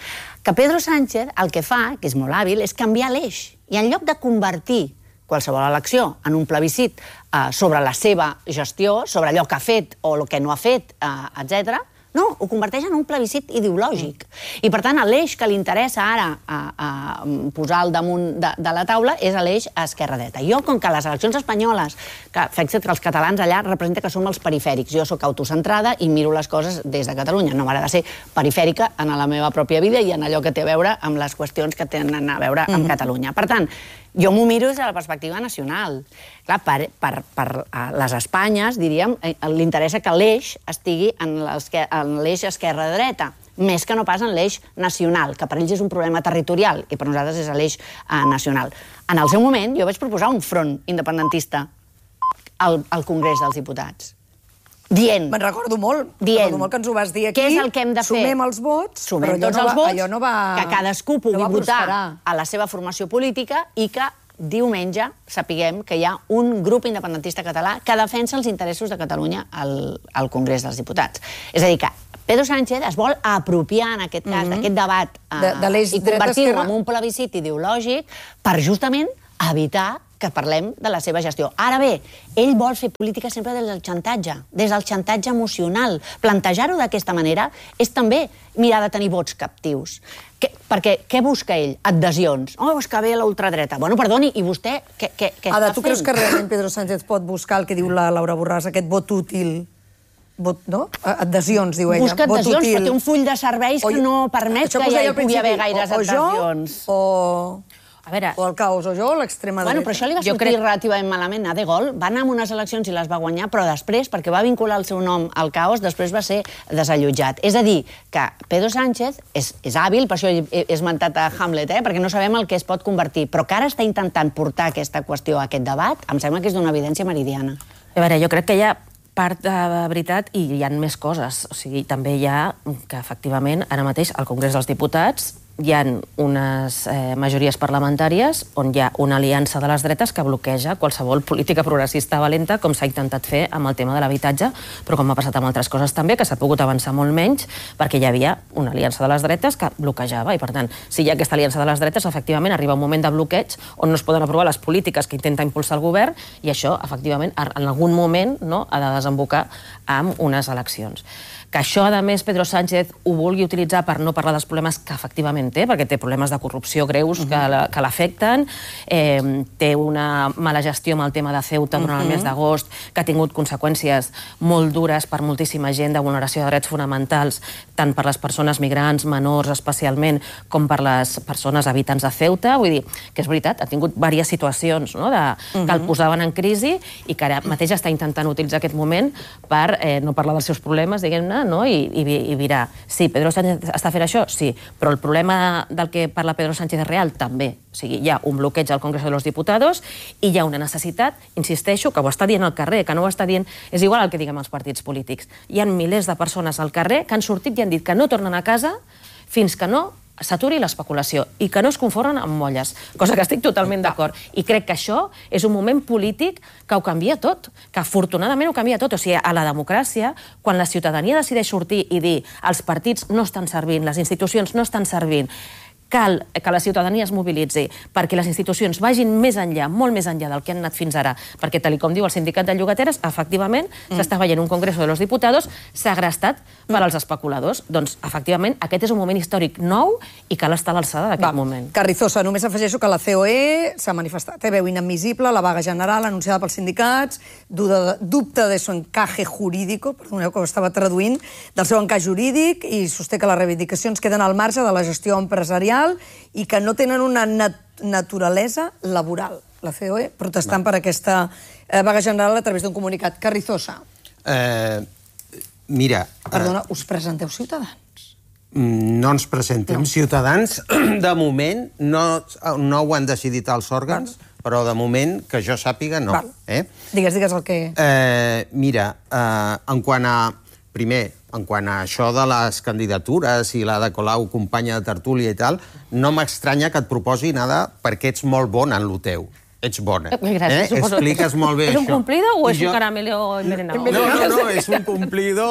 Speaker 17: Que Pedro Sánchez el que fa, que és molt hàbil, és canviar l'eix. I en lloc de convertir qualsevol elecció en un plebiscit eh, sobre la seva gestió, sobre allò que ha fet o el que no ha fet, eh, etcètera, no, ho converteix en un plebiscit ideològic. I, per tant, l'eix que li interessa ara a, a posar al damunt de, de la taula és l'eix esquerra-dreta. Jo, com que les eleccions espanyoles, que fixa't que els catalans allà representa que som els perifèrics. Jo sóc autocentrada i miro les coses des de Catalunya. No m'agrada ser perifèrica en la meva pròpia vida i en allò que té a veure amb les qüestions que tenen a veure amb Catalunya. Per tant, jo m'ho miro des de la perspectiva nacional. Clar, per, per, per les Espanyes, diríem, li interessa que l'eix estigui en l'eix esquerra-dreta, més que no pas en l'eix nacional, que per ells és un problema territorial i per nosaltres és l'eix eh, nacional. En el seu moment, jo vaig proposar un front independentista al, al Congrés dels Diputats. Dient.
Speaker 3: Me'n recordo molt.
Speaker 17: Dient.
Speaker 3: Recordo molt que ens ho vas dir aquí.
Speaker 17: Què és el que hem de fer?
Speaker 3: Sumem els vots,
Speaker 17: Sumem
Speaker 3: però
Speaker 17: tots
Speaker 3: no
Speaker 17: els
Speaker 3: va,
Speaker 17: vots,
Speaker 3: allò no va,
Speaker 17: que cadascú pugui
Speaker 3: no
Speaker 17: votar
Speaker 3: prosperar.
Speaker 17: a la seva formació política i que diumenge sapiguem que hi ha un grup independentista català que defensa els interessos de Catalunya al, al Congrés dels Diputats. És a dir, que Pedro Sánchez es vol apropiar, en aquest cas, mm-hmm. d'aquest debat eh, de, de i convertir-ho en un plebiscit ideològic per justament evitar que parlem de la seva gestió. Ara bé, ell vol fer política sempre des del xantatge, des del xantatge emocional. Plantejar-ho d'aquesta manera és també mirar de tenir vots captius. Que, perquè què busca ell? Adhesions. Oh, és que ve la ultradreta. Bueno, perdoni, i vostè què, què, què
Speaker 3: Ada,
Speaker 17: està
Speaker 3: tu
Speaker 17: fent?
Speaker 3: creus que realment Pedro Sánchez pot buscar el que diu la Laura Borràs, aquest vot útil? Vot, no? Adhesions, diu ella.
Speaker 17: Busca adhesions, però té un full de serveis que no permet que ja hi pugui haver gaires adhesions.
Speaker 3: O A veure, o el caos, o jo, o l'extrema dreta.
Speaker 17: Bueno, però això li va sortir crec... relativament malament a De Gaulle. Va anar a unes eleccions i les va guanyar, però després, perquè va vincular el seu nom al caos, després va ser desallotjat. És a dir, que Pedro Sánchez és, és hàbil, per això he, he esmentat a Hamlet, eh? perquè no sabem el que es pot convertir, però que ara està intentant portar aquesta qüestió a aquest debat, em sembla que és d'una evidència meridiana.
Speaker 14: A veure, jo crec que hi ha part de veritat i hi ha més coses. O sigui, també hi ha que, efectivament, ara mateix al Congrés dels Diputats hi ha unes eh, majories parlamentàries on hi ha una aliança de les dretes que bloqueja qualsevol política progressista valenta, com s'ha intentat fer amb el tema de l'habitatge, però com ha passat amb altres coses també, que s'ha pogut avançar molt menys, perquè hi havia una aliança de les dretes que bloquejava, i per tant, si hi ha aquesta aliança de les dretes, efectivament arriba un moment de bloqueig on no es poden aprovar les polítiques que intenta impulsar el govern, i això, efectivament, en algun moment no, ha de desembocar amb unes eleccions. Que això, a més, Pedro Sánchez ho vulgui utilitzar per no parlar dels problemes que efectivament té, perquè té problemes de corrupció greus que l'afecten, eh, té una mala gestió amb el tema de Ceuta durant el mes d'agost, que ha tingut conseqüències molt dures per moltíssima gent de vulneració de drets fonamentals, tant per les persones migrants, menors especialment, com per les persones habitants de Ceuta. Vull dir, que és veritat, ha tingut diverses situacions no, de, que el posaven en crisi i que ara mateix està intentant utilitzar aquest moment per eh, no parlar dels seus problemes, diguem-ne, no? I, i, i virar. Sí, Pedro Sánchez està fent això? Sí, però el problema del que parla Pedro Sánchez és real? També. O sigui, hi ha un bloqueig al Congreso de los Diputados i hi ha una necessitat, insisteixo, que ho està dient al carrer, que no ho està dient... És igual el que diguem els partits polítics. Hi ha milers de persones al carrer que han sortit i han dit que no tornen a casa fins que no s'aturi l'especulació i que no es confonen amb molles, cosa que estic totalment d'acord. I crec que això és un moment polític que ho canvia tot, que afortunadament ho canvia tot. O sigui, a la democràcia, quan la ciutadania decideix sortir i dir els partits no estan servint, les institucions no estan servint, cal que la ciutadania es mobilitzi perquè les institucions vagin més enllà, molt més enllà del que han anat fins ara, perquè, tal com diu el sindicat de llogateres, efectivament, s'està veient un Congreso de los Diputados segrestat per als especuladors. Doncs, efectivament, aquest és un moment històric nou i cal estar a l'alçada d'aquest moment.
Speaker 3: Carrizosa, només afegeixo que la C O E s'ha manifestat, té veu inadmissible, la vaga general anunciada pels sindicats, dubte de su encaje jurídico, perdoneu que ho estava traduint, del seu encaix jurídic, i sosté que les reivindicacions queden al marge de la gestió empresarial i que no tenen una nat naturalesa laboral. La C O E protestant per aquesta eh, vaga general a través d'un comunicat. Carrizosa.
Speaker 15: Eh, mira...
Speaker 3: Perdona, us presenteu Ciutadans?
Speaker 15: No ens presentem no. Ciutadans. De moment no, no ho han decidit els òrgans, Val. Però de moment, que jo sàpiga, no. Eh?
Speaker 3: Digues, digues el que...
Speaker 15: Eh, mira, eh, en quant a... Primer, en quant a això de les candidatures i la de Colau, companya de tertúlia i tal, no m'estranya que et proposi nada perquè ets molt bon en lo teu. ets bona.
Speaker 14: Gràcies,
Speaker 15: eh? Expliques molt bé
Speaker 14: això. És un cumplido o és
Speaker 15: jo...
Speaker 14: un caramelo envenenado?
Speaker 15: No, no, no, es un cumplido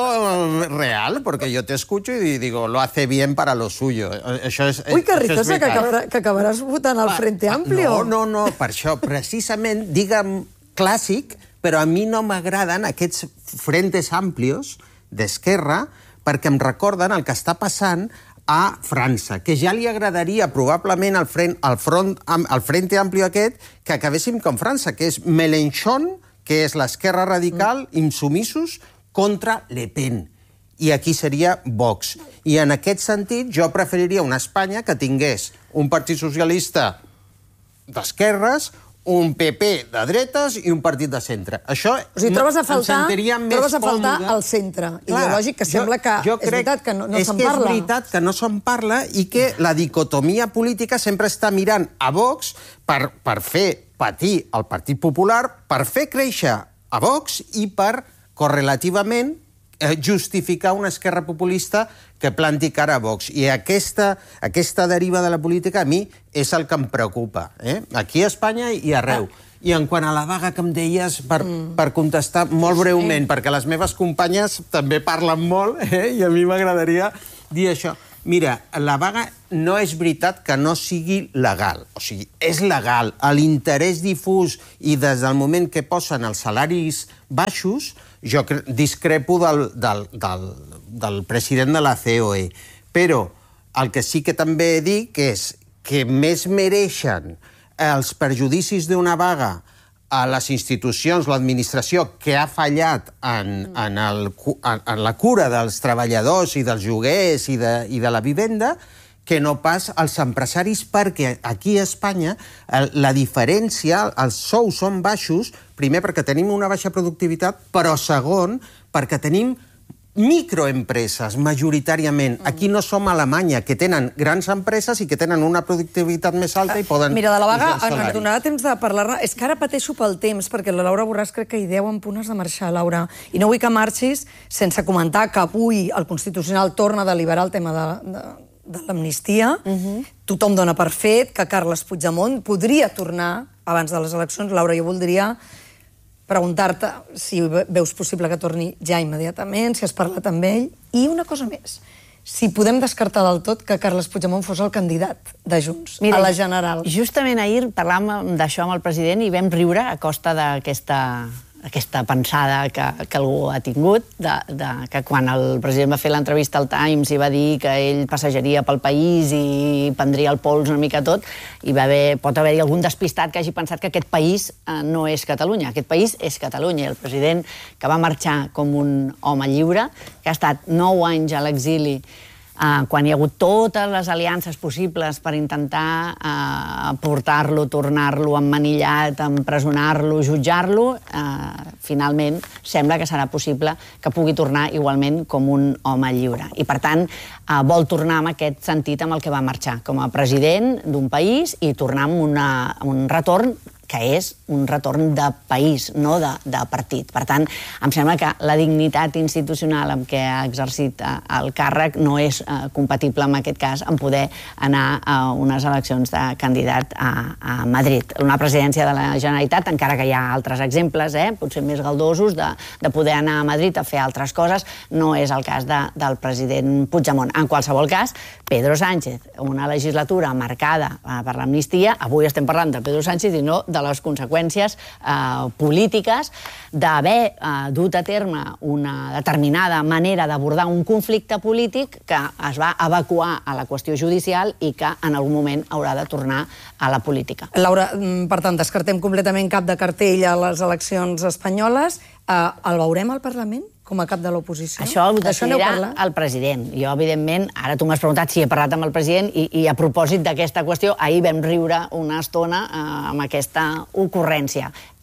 Speaker 15: real, porque yo te escucho y digo, lo hace bien para lo suyo. Això és,
Speaker 3: Ui, que ritosa, que, acabarà, que acabaràs votant al Frente Amplio.
Speaker 15: No, no, no, per això, precisament, digue'm clàssic, però a mi no m'agraden aquests Frentes Amplios d'Esquerra, perquè em recorden el que està passant a França, que ja li agradaria probablement al, front, al, front, al Frente Amplio aquest que acabéssim com França, que és Mélenchon, que és l'esquerra radical, mm. insumissos, contra Le Pen. I aquí seria Vox. I en aquest sentit jo preferiria una Espanya que tingués un partit socialista d'esquerres, un P P de dretes i un partit de centre. Això
Speaker 3: o sigui, trobes a faltar,
Speaker 15: em sentiria més
Speaker 3: trobes a faltar
Speaker 15: còmode.
Speaker 3: el centre ideològic, que sembla que
Speaker 15: jo, jo
Speaker 3: és veritat que no, no se'n parla.
Speaker 15: És que és veritat que no se'n parla i que la dicotomia política sempre està mirant a Vox per, per fer patir el Partit Popular, per fer créixer a Vox i per, correlativament, justificar una esquerra populista que planti cara a Vox. I aquesta, aquesta deriva de la política a mi és el que em preocupa. Eh? Aquí a Espanya i arreu. I en quant a la vaga que em deies, per, mm. per contestar molt breument, sí. perquè les meves companyes també parlen molt, eh? i a mi m'agradaria dir això. Mira, la vaga no és veritat que no sigui legal. O sigui, és legal. L'interès difús i des del moment que posen els salaris baixos, jo discrepo del, del, del, del president de la C O E. Però el que sí que també dic és que més mereixen els perjudicis d'una vaga a les institucions, l'administració, que ha fallat en, en, el, en, en la cura dels treballadors i dels lloguers i de, i de la vivenda, que no pas als empresaris, perquè aquí a Espanya la diferència, els sous són baixos, primer perquè tenim una baixa productivitat, però segon perquè tenim microempreses, majoritàriament. Aquí no som a Alemanya, que tenen grans empreses i que tenen una productivitat més alta i poden...
Speaker 3: Mira, de la vaga ens donarà temps de parlar-ne. És que ara pateixo pel temps, perquè la Laura Borràs crec que hi deu en punt has de marxar, Laura. I no vull que marxis sense comentar que avui el Constitucional torna a deliberar el tema de, de, de l'amnistia. Uh-huh. Tothom dona per fet que Carles Puigdemont podria tornar abans de les eleccions. Laura, jo voldria preguntar-te si veus possible que torni ja immediatament, si has parlat amb ell. I una cosa més, si podem descartar del tot que Carles Puigdemont fos el candidat de Junts Mira, a la general.
Speaker 17: Justament ahir parlàvem d'això amb el president i vam riure a costa d'aquesta aquesta pensada que, que algú ha tingut, de, de, que quan el president va fer l'entrevista al Times i va dir que ell passejaria pel país i prendria el pols una mica tot, i va haver, pot haver-hi algun despistat que hagi pensat que aquest país eh, no és Catalunya. Aquest país és Catalunya. El president, que va marxar com un home lliure, que ha estat nou anys a l'exili, Uh, quan hi ha hagut totes les aliances possibles per intentar uh, portar-lo, tornar-lo emmanillat, empresonar-lo, jutjar-lo, uh, finalment sembla que serà possible que pugui tornar igualment com un home lliure. I, per tant, uh, vol tornar amb aquest sentit amb el que va marxar, com a president d'un país i tornar amb una, un retorn que és un retorn de país, no de, de partit. Per tant, em sembla que la dignitat institucional amb què ha exercit el càrrec no és eh, compatible en aquest cas amb poder anar a unes eleccions de candidat a, a Madrid. Una presidència de la Generalitat, encara que hi ha altres exemples, eh, potser més galdosos, de, de poder anar a Madrid a fer altres coses, no és el cas de, del president Puigdemont. En qualsevol cas, Pedro Sánchez, una legislatura marcada eh, per l'amnistia, avui estem parlant de Pedro Sánchez i no de les conseqüències eh, polítiques d'haver eh, dut a terme una determinada manera d'abordar un conflicte polític que es va evacuar a la qüestió judicial i que en algun moment haurà de tornar a la política.
Speaker 3: Laura, per tant, descartem completament cap de cartell a les eleccions espanyoles. Eh, el veurem al Parlament? Com a cap de l'oposició?
Speaker 17: Això ho decidirà el president. Jo, evidentment, ara tu m'has preguntat si he parlat amb el president i, i a propòsit d'aquesta qüestió, ahir vam riure una estona eh, amb aquesta ocurrència.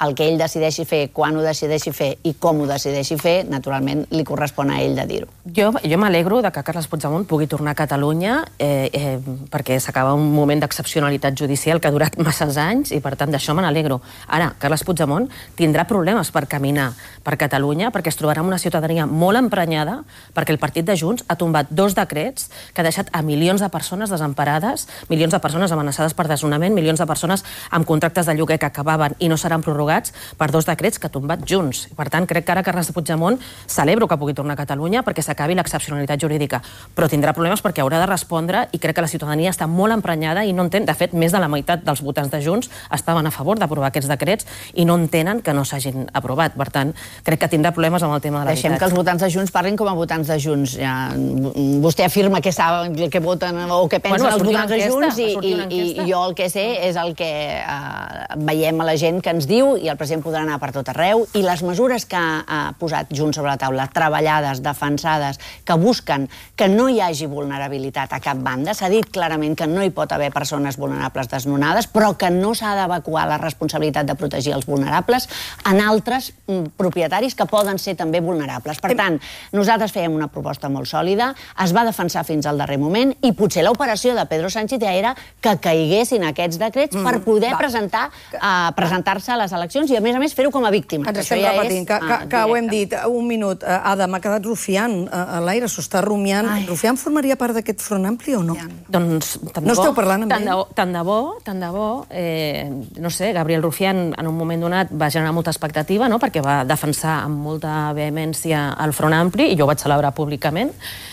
Speaker 17: el que ell decideixi fer, quan ho decideixi fer i com ho decideixi fer, naturalment li correspon a ell de dir-ho.
Speaker 14: Jo, jo m'alegro de que Carles Puigdemont pugui tornar a Catalunya eh, eh, perquè s'acaba un moment d'excepcionalitat judicial que ha durat masses anys i per tant d'això me n'alegro. Ara, Carles Puigdemont tindrà problemes per caminar per Catalunya perquè es trobarà amb una ciutadania molt emprenyada perquè el partit de Junts ha tombat dos decrets que ha deixat a milions de persones desemparades, milions de persones amenaçades per desnonament, milions de persones amb contractes de lloguer que acabaven i no seran prorrogats per dos decrets que ha tombat Junts. Per tant, crec que ara Carles Puigdemont celebro que pugui tornar a Catalunya perquè s'acabi l'excepcionalitat jurídica, però tindrà problemes perquè haurà de respondre i crec que la ciutadania està molt emprenyada i no entén, de fet, més de la meitat dels votants de Junts estaven a favor d'aprovar aquests decrets i no entenen que no s'hagin aprovat. Per tant, crec que tindrà problemes amb el tema de l'habitatge.
Speaker 17: Deixem que els votants de Junts parlin com a votants de Junts. Ja, vostè afirma que saben que voten o que pensen
Speaker 14: Bueno,
Speaker 17: els votants de
Speaker 14: enquesta,
Speaker 17: Junts i,
Speaker 14: va sortir una
Speaker 17: i,
Speaker 14: enquesta.
Speaker 17: i jo el que sé és el que eh, veiem a la gent que ens diu i el president podrà anar per tot arreu i les mesures que ha posat Junts sobre la taula, treballades, defensades, que busquen que no hi hagi vulnerabilitat a cap banda. S'ha dit clarament que no hi pot haver persones vulnerables desnonades, però que no s'ha d'evacuar la responsabilitat de protegir els vulnerables en altres mm, propietaris que poden ser també vulnerables. Per tant, nosaltres fèiem una proposta molt sòlida, es va defensar fins al darrer moment i potser l'operació de Pedro Sánchez ja era que caiguessin aquests decrets per poder presentar uh, presentar-se a les eleccions i, a més a més, fer-ho com a víctima.
Speaker 3: Ens estem repetint, que, que, que ho hem dit. Un minut. Ada, m'ha quedat rufiant a l'aire, s'ho està rumiant. Rufián formaria part d'aquest front ampli o no?
Speaker 14: Doncs tant
Speaker 3: no
Speaker 14: de bo,
Speaker 3: esteu parlant amb
Speaker 14: tant
Speaker 3: ell?
Speaker 14: de, tant de bo, tant de bo. Eh, no sé, Gabriel Rufián en un moment donat va generar molta expectativa, no?, perquè va defensar amb molta vehemència el front ampli i jo ho vaig celebrar públicament.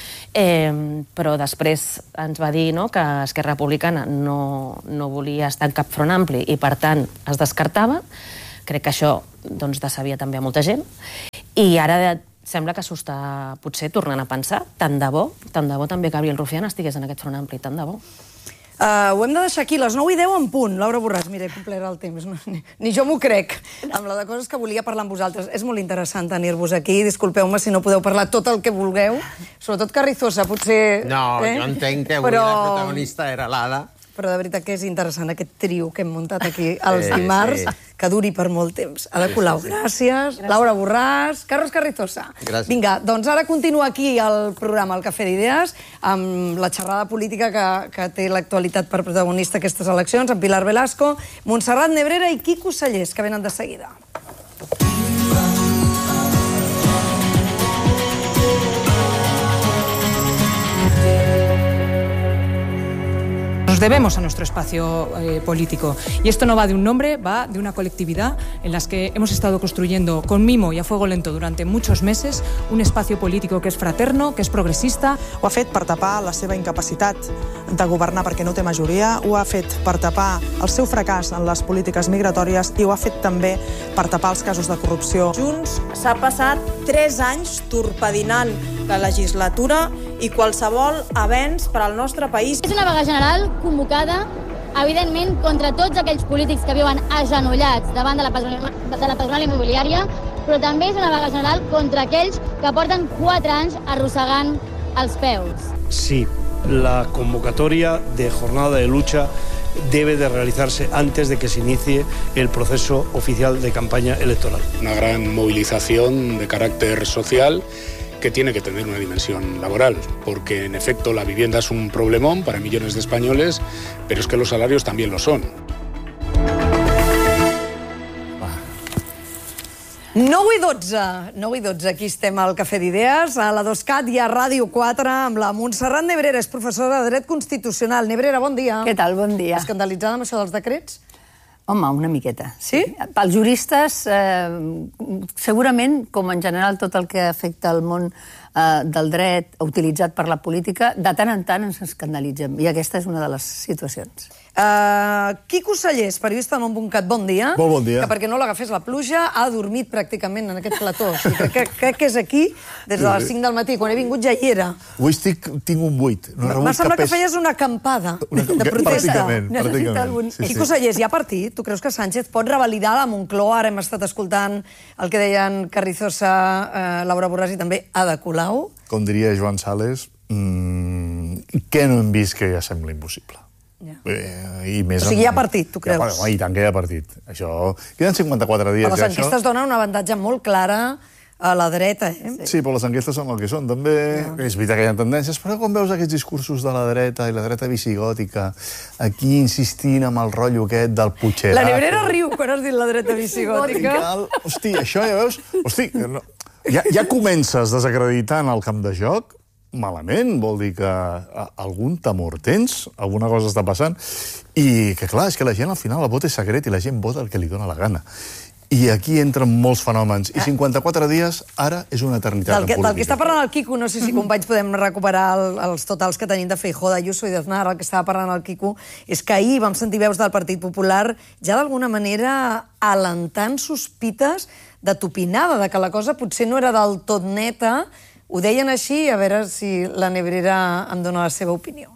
Speaker 14: Eh, però després ens va dir, no?, que Esquerra Republicana no, no volia estar en cap front ampli i per tant es descartava. Crec que això doncs, decebia també a molta gent i ara sembla que s'ho està potser tornant a pensar. Tant de bo, tant de bo també Gabriel Rufián estigués en aquest front ampli, tant de bo.
Speaker 3: Uh, ho hem de deixar aquí, les nou i deu en punt. Laura Borràs, mira, he complert el temps. No, ni, ni jo m'ho crec, amb la de coses que volia parlar amb vosaltres. És molt interessant tenir-vos aquí. Disculpeu-me si no podeu parlar tot el que vulgueu. Sobretot Carrizosa, potser...
Speaker 15: No, eh? jo entenc que avui Però... la protagonista era l'Ada.
Speaker 3: Però de veritat que és interessant aquest trio que hem muntat aquí els
Speaker 15: sí,
Speaker 3: dimarts,
Speaker 15: sí.
Speaker 3: que duri per molt temps. Ada Colau, sí, sí. gràcies. gràcies. Laura Borràs, Carlos Carrizosa.
Speaker 15: Gràcies.
Speaker 3: Vinga, doncs ara continua aquí el programa El Cafè d'Idees, amb la xerrada política que, que té l'actualitat per protagonista aquestes eleccions, amb Pilar Velasco, Montserrat Nebrera i Quico Sallés, que venen de seguida.
Speaker 18: Nos debemos a nuestro espacio eh, político. Y esto no va de un nombre, va de una colectividad en la que hemos estado construyendo con mimo y a fuego lento durante muchos meses un espacio político que es fraterno, que es progresista.
Speaker 19: Ho ha fet per tapar la seva incapacitat de governar perquè no té majoria, ho ha fet per tapar el seu fracàs en les polítiques migratòries i ho ha fet també per tapar els casos de corrupció.
Speaker 20: Junts s'ha passat tres anys torpedinant la legislatura i qualsevol avenç per al nostre país.
Speaker 21: És una vaga general convocada, evidentment, contra tots aquells polítics que viuen agenollats davant de la patronal, de la patronal immobiliària, però també és una vaga general contra aquells que porten quatre anys arrossegant els peus.
Speaker 22: Sí, la convocatoria de jornada de lucha debe de realizarse antes de que se inicie el proceso oficial de campaña electoral.
Speaker 23: Una gran movilización de carácter social que tiene que tener una dimensión laboral, porque en efecto la vivienda es un problemón para millones de españoles, pero es que los salarios también lo son.
Speaker 3: nou i dotze, nou i dotze, aquí estem al Cafè d'Idees, a la DosCat i a Ràdio quatre, amb la Montserrat Nebrera, és professora de Dret Constitucional. Nebrera, bon dia.
Speaker 24: Què tal, bon dia.
Speaker 3: Escandalitzada amb això dels decrets?
Speaker 24: Home, una miqueta. Sí? Pels juristes, eh, segurament, com en general tot el que afecta el món eh, del dret utilitzat per la política, de tant en tant ens escandalitzem. I aquesta és una de les situacions.
Speaker 3: Uh, Quico Sallés, periodista de Montbuncat, bon dia.
Speaker 25: Molt bon dia.
Speaker 3: Que perquè no l'agafés la pluja ha dormit pràcticament en aquest plató. O sigui, crec, que, crec que és aquí des de les cinc del matí. Quan he vingut ja hi era.
Speaker 25: Avui estic, tinc un buit. No
Speaker 3: M'ha semblat que feies una acampada una... de protesta.
Speaker 25: Pràcticament, pràcticament.
Speaker 3: Algun...
Speaker 25: Sí,
Speaker 3: Quico
Speaker 25: sí.
Speaker 3: Sallés, hi ha partit? Tu creus que Sánchez pot revalidar la Moncloa? Ara hem estat escoltant el que deien Carrizosa, eh, Laura Borràs i també Ada Colau.
Speaker 25: Com diria Joan Sales, mmm, què no hem vist que ja sembla impossible. I més
Speaker 3: o sigui, hi ha partit, tu creus?
Speaker 25: I tant que hi ha partit. Això... Queden cinquanta-quatre dies.
Speaker 3: Les enquestes donen un avantatge molt clar a la dreta, eh?
Speaker 25: Sí, però les enquestes són el que són, també. És veritat que hi ha tendències, però quan veus aquests discursos de la dreta i la dreta visigòtica, aquí insistint amb el rotllo aquest del Puigdemont...
Speaker 3: La Nebrera riu quan has dit la dreta visigòtica.
Speaker 25: Hosti, això ja veus... Hosti, ja comences desacreditant el camp de joc, malament, vol dir que algun temor tens, alguna cosa està passant, i que clar, és que la gent al final el vot és secret i la gent vota el que li dóna la gana. I aquí entren molts fenòmens. I cinquanta-quatre dies, ara, és una eternitat en política.
Speaker 3: Del que està parlant el Quico, no sé si, companys, podem recuperar els totals que tenim de Feijóo, d'Ayuso i d'Aznar. El que estava parlant el Quico és que ahir vam sentir veus del Partit Popular ja d'alguna manera alentant sospites de tupinada, de que la cosa potser no era del tot neta. Ho deien així, a veure si la Nebrera em dona la seva opinió.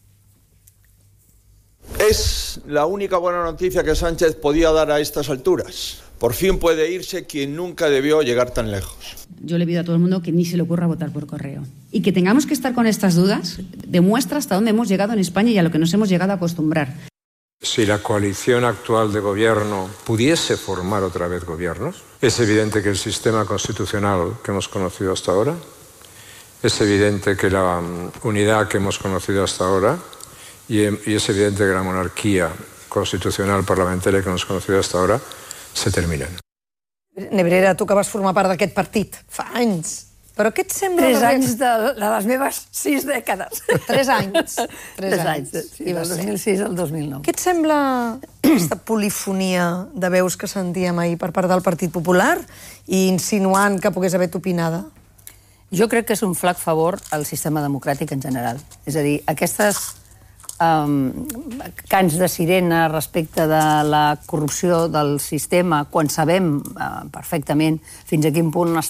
Speaker 1: Es la única buena noticia que Sánchez podía dar a estas alturas. Por fin puede irse quien nunca debió llegar tan lejos.
Speaker 11: Yo le pido a todo el mundo que ni se le ocurra votar por correo. Y que tengamos que estar con estas dudas demuestra hasta dónde hemos llegado en España y a lo que nos hemos llegado a acostumbrar.
Speaker 2: Si la coalición actual de gobierno pudiese formar otra vez gobiernos, es evidente que el sistema constitucional que hemos conocido hasta ahora, es evidente que la unidad que hemos conocido hasta ahora, y es evidente que la monarquía constitucional parlamentaria que hemos conocido hasta ahora se terminen.
Speaker 3: Nebrera, tu que vas formar part d'aquest partit fa anys, però què et sembla...
Speaker 24: Tres anys de les meves sis dècades.
Speaker 3: Tres anys.
Speaker 24: Tres anys, sí, del dos mil sis al dos mil nou.
Speaker 3: Què et sembla aquesta polifonia de veus que sentíem ahir per part del Partit Popular i insinuant que pogués haver tupinada?
Speaker 24: Jo crec que és un flac favor al sistema democràtic en general. És a dir, aquestes Um, cants de sirena respecte de la corrupció del sistema, quan sabem uh, perfectament fins a quin punt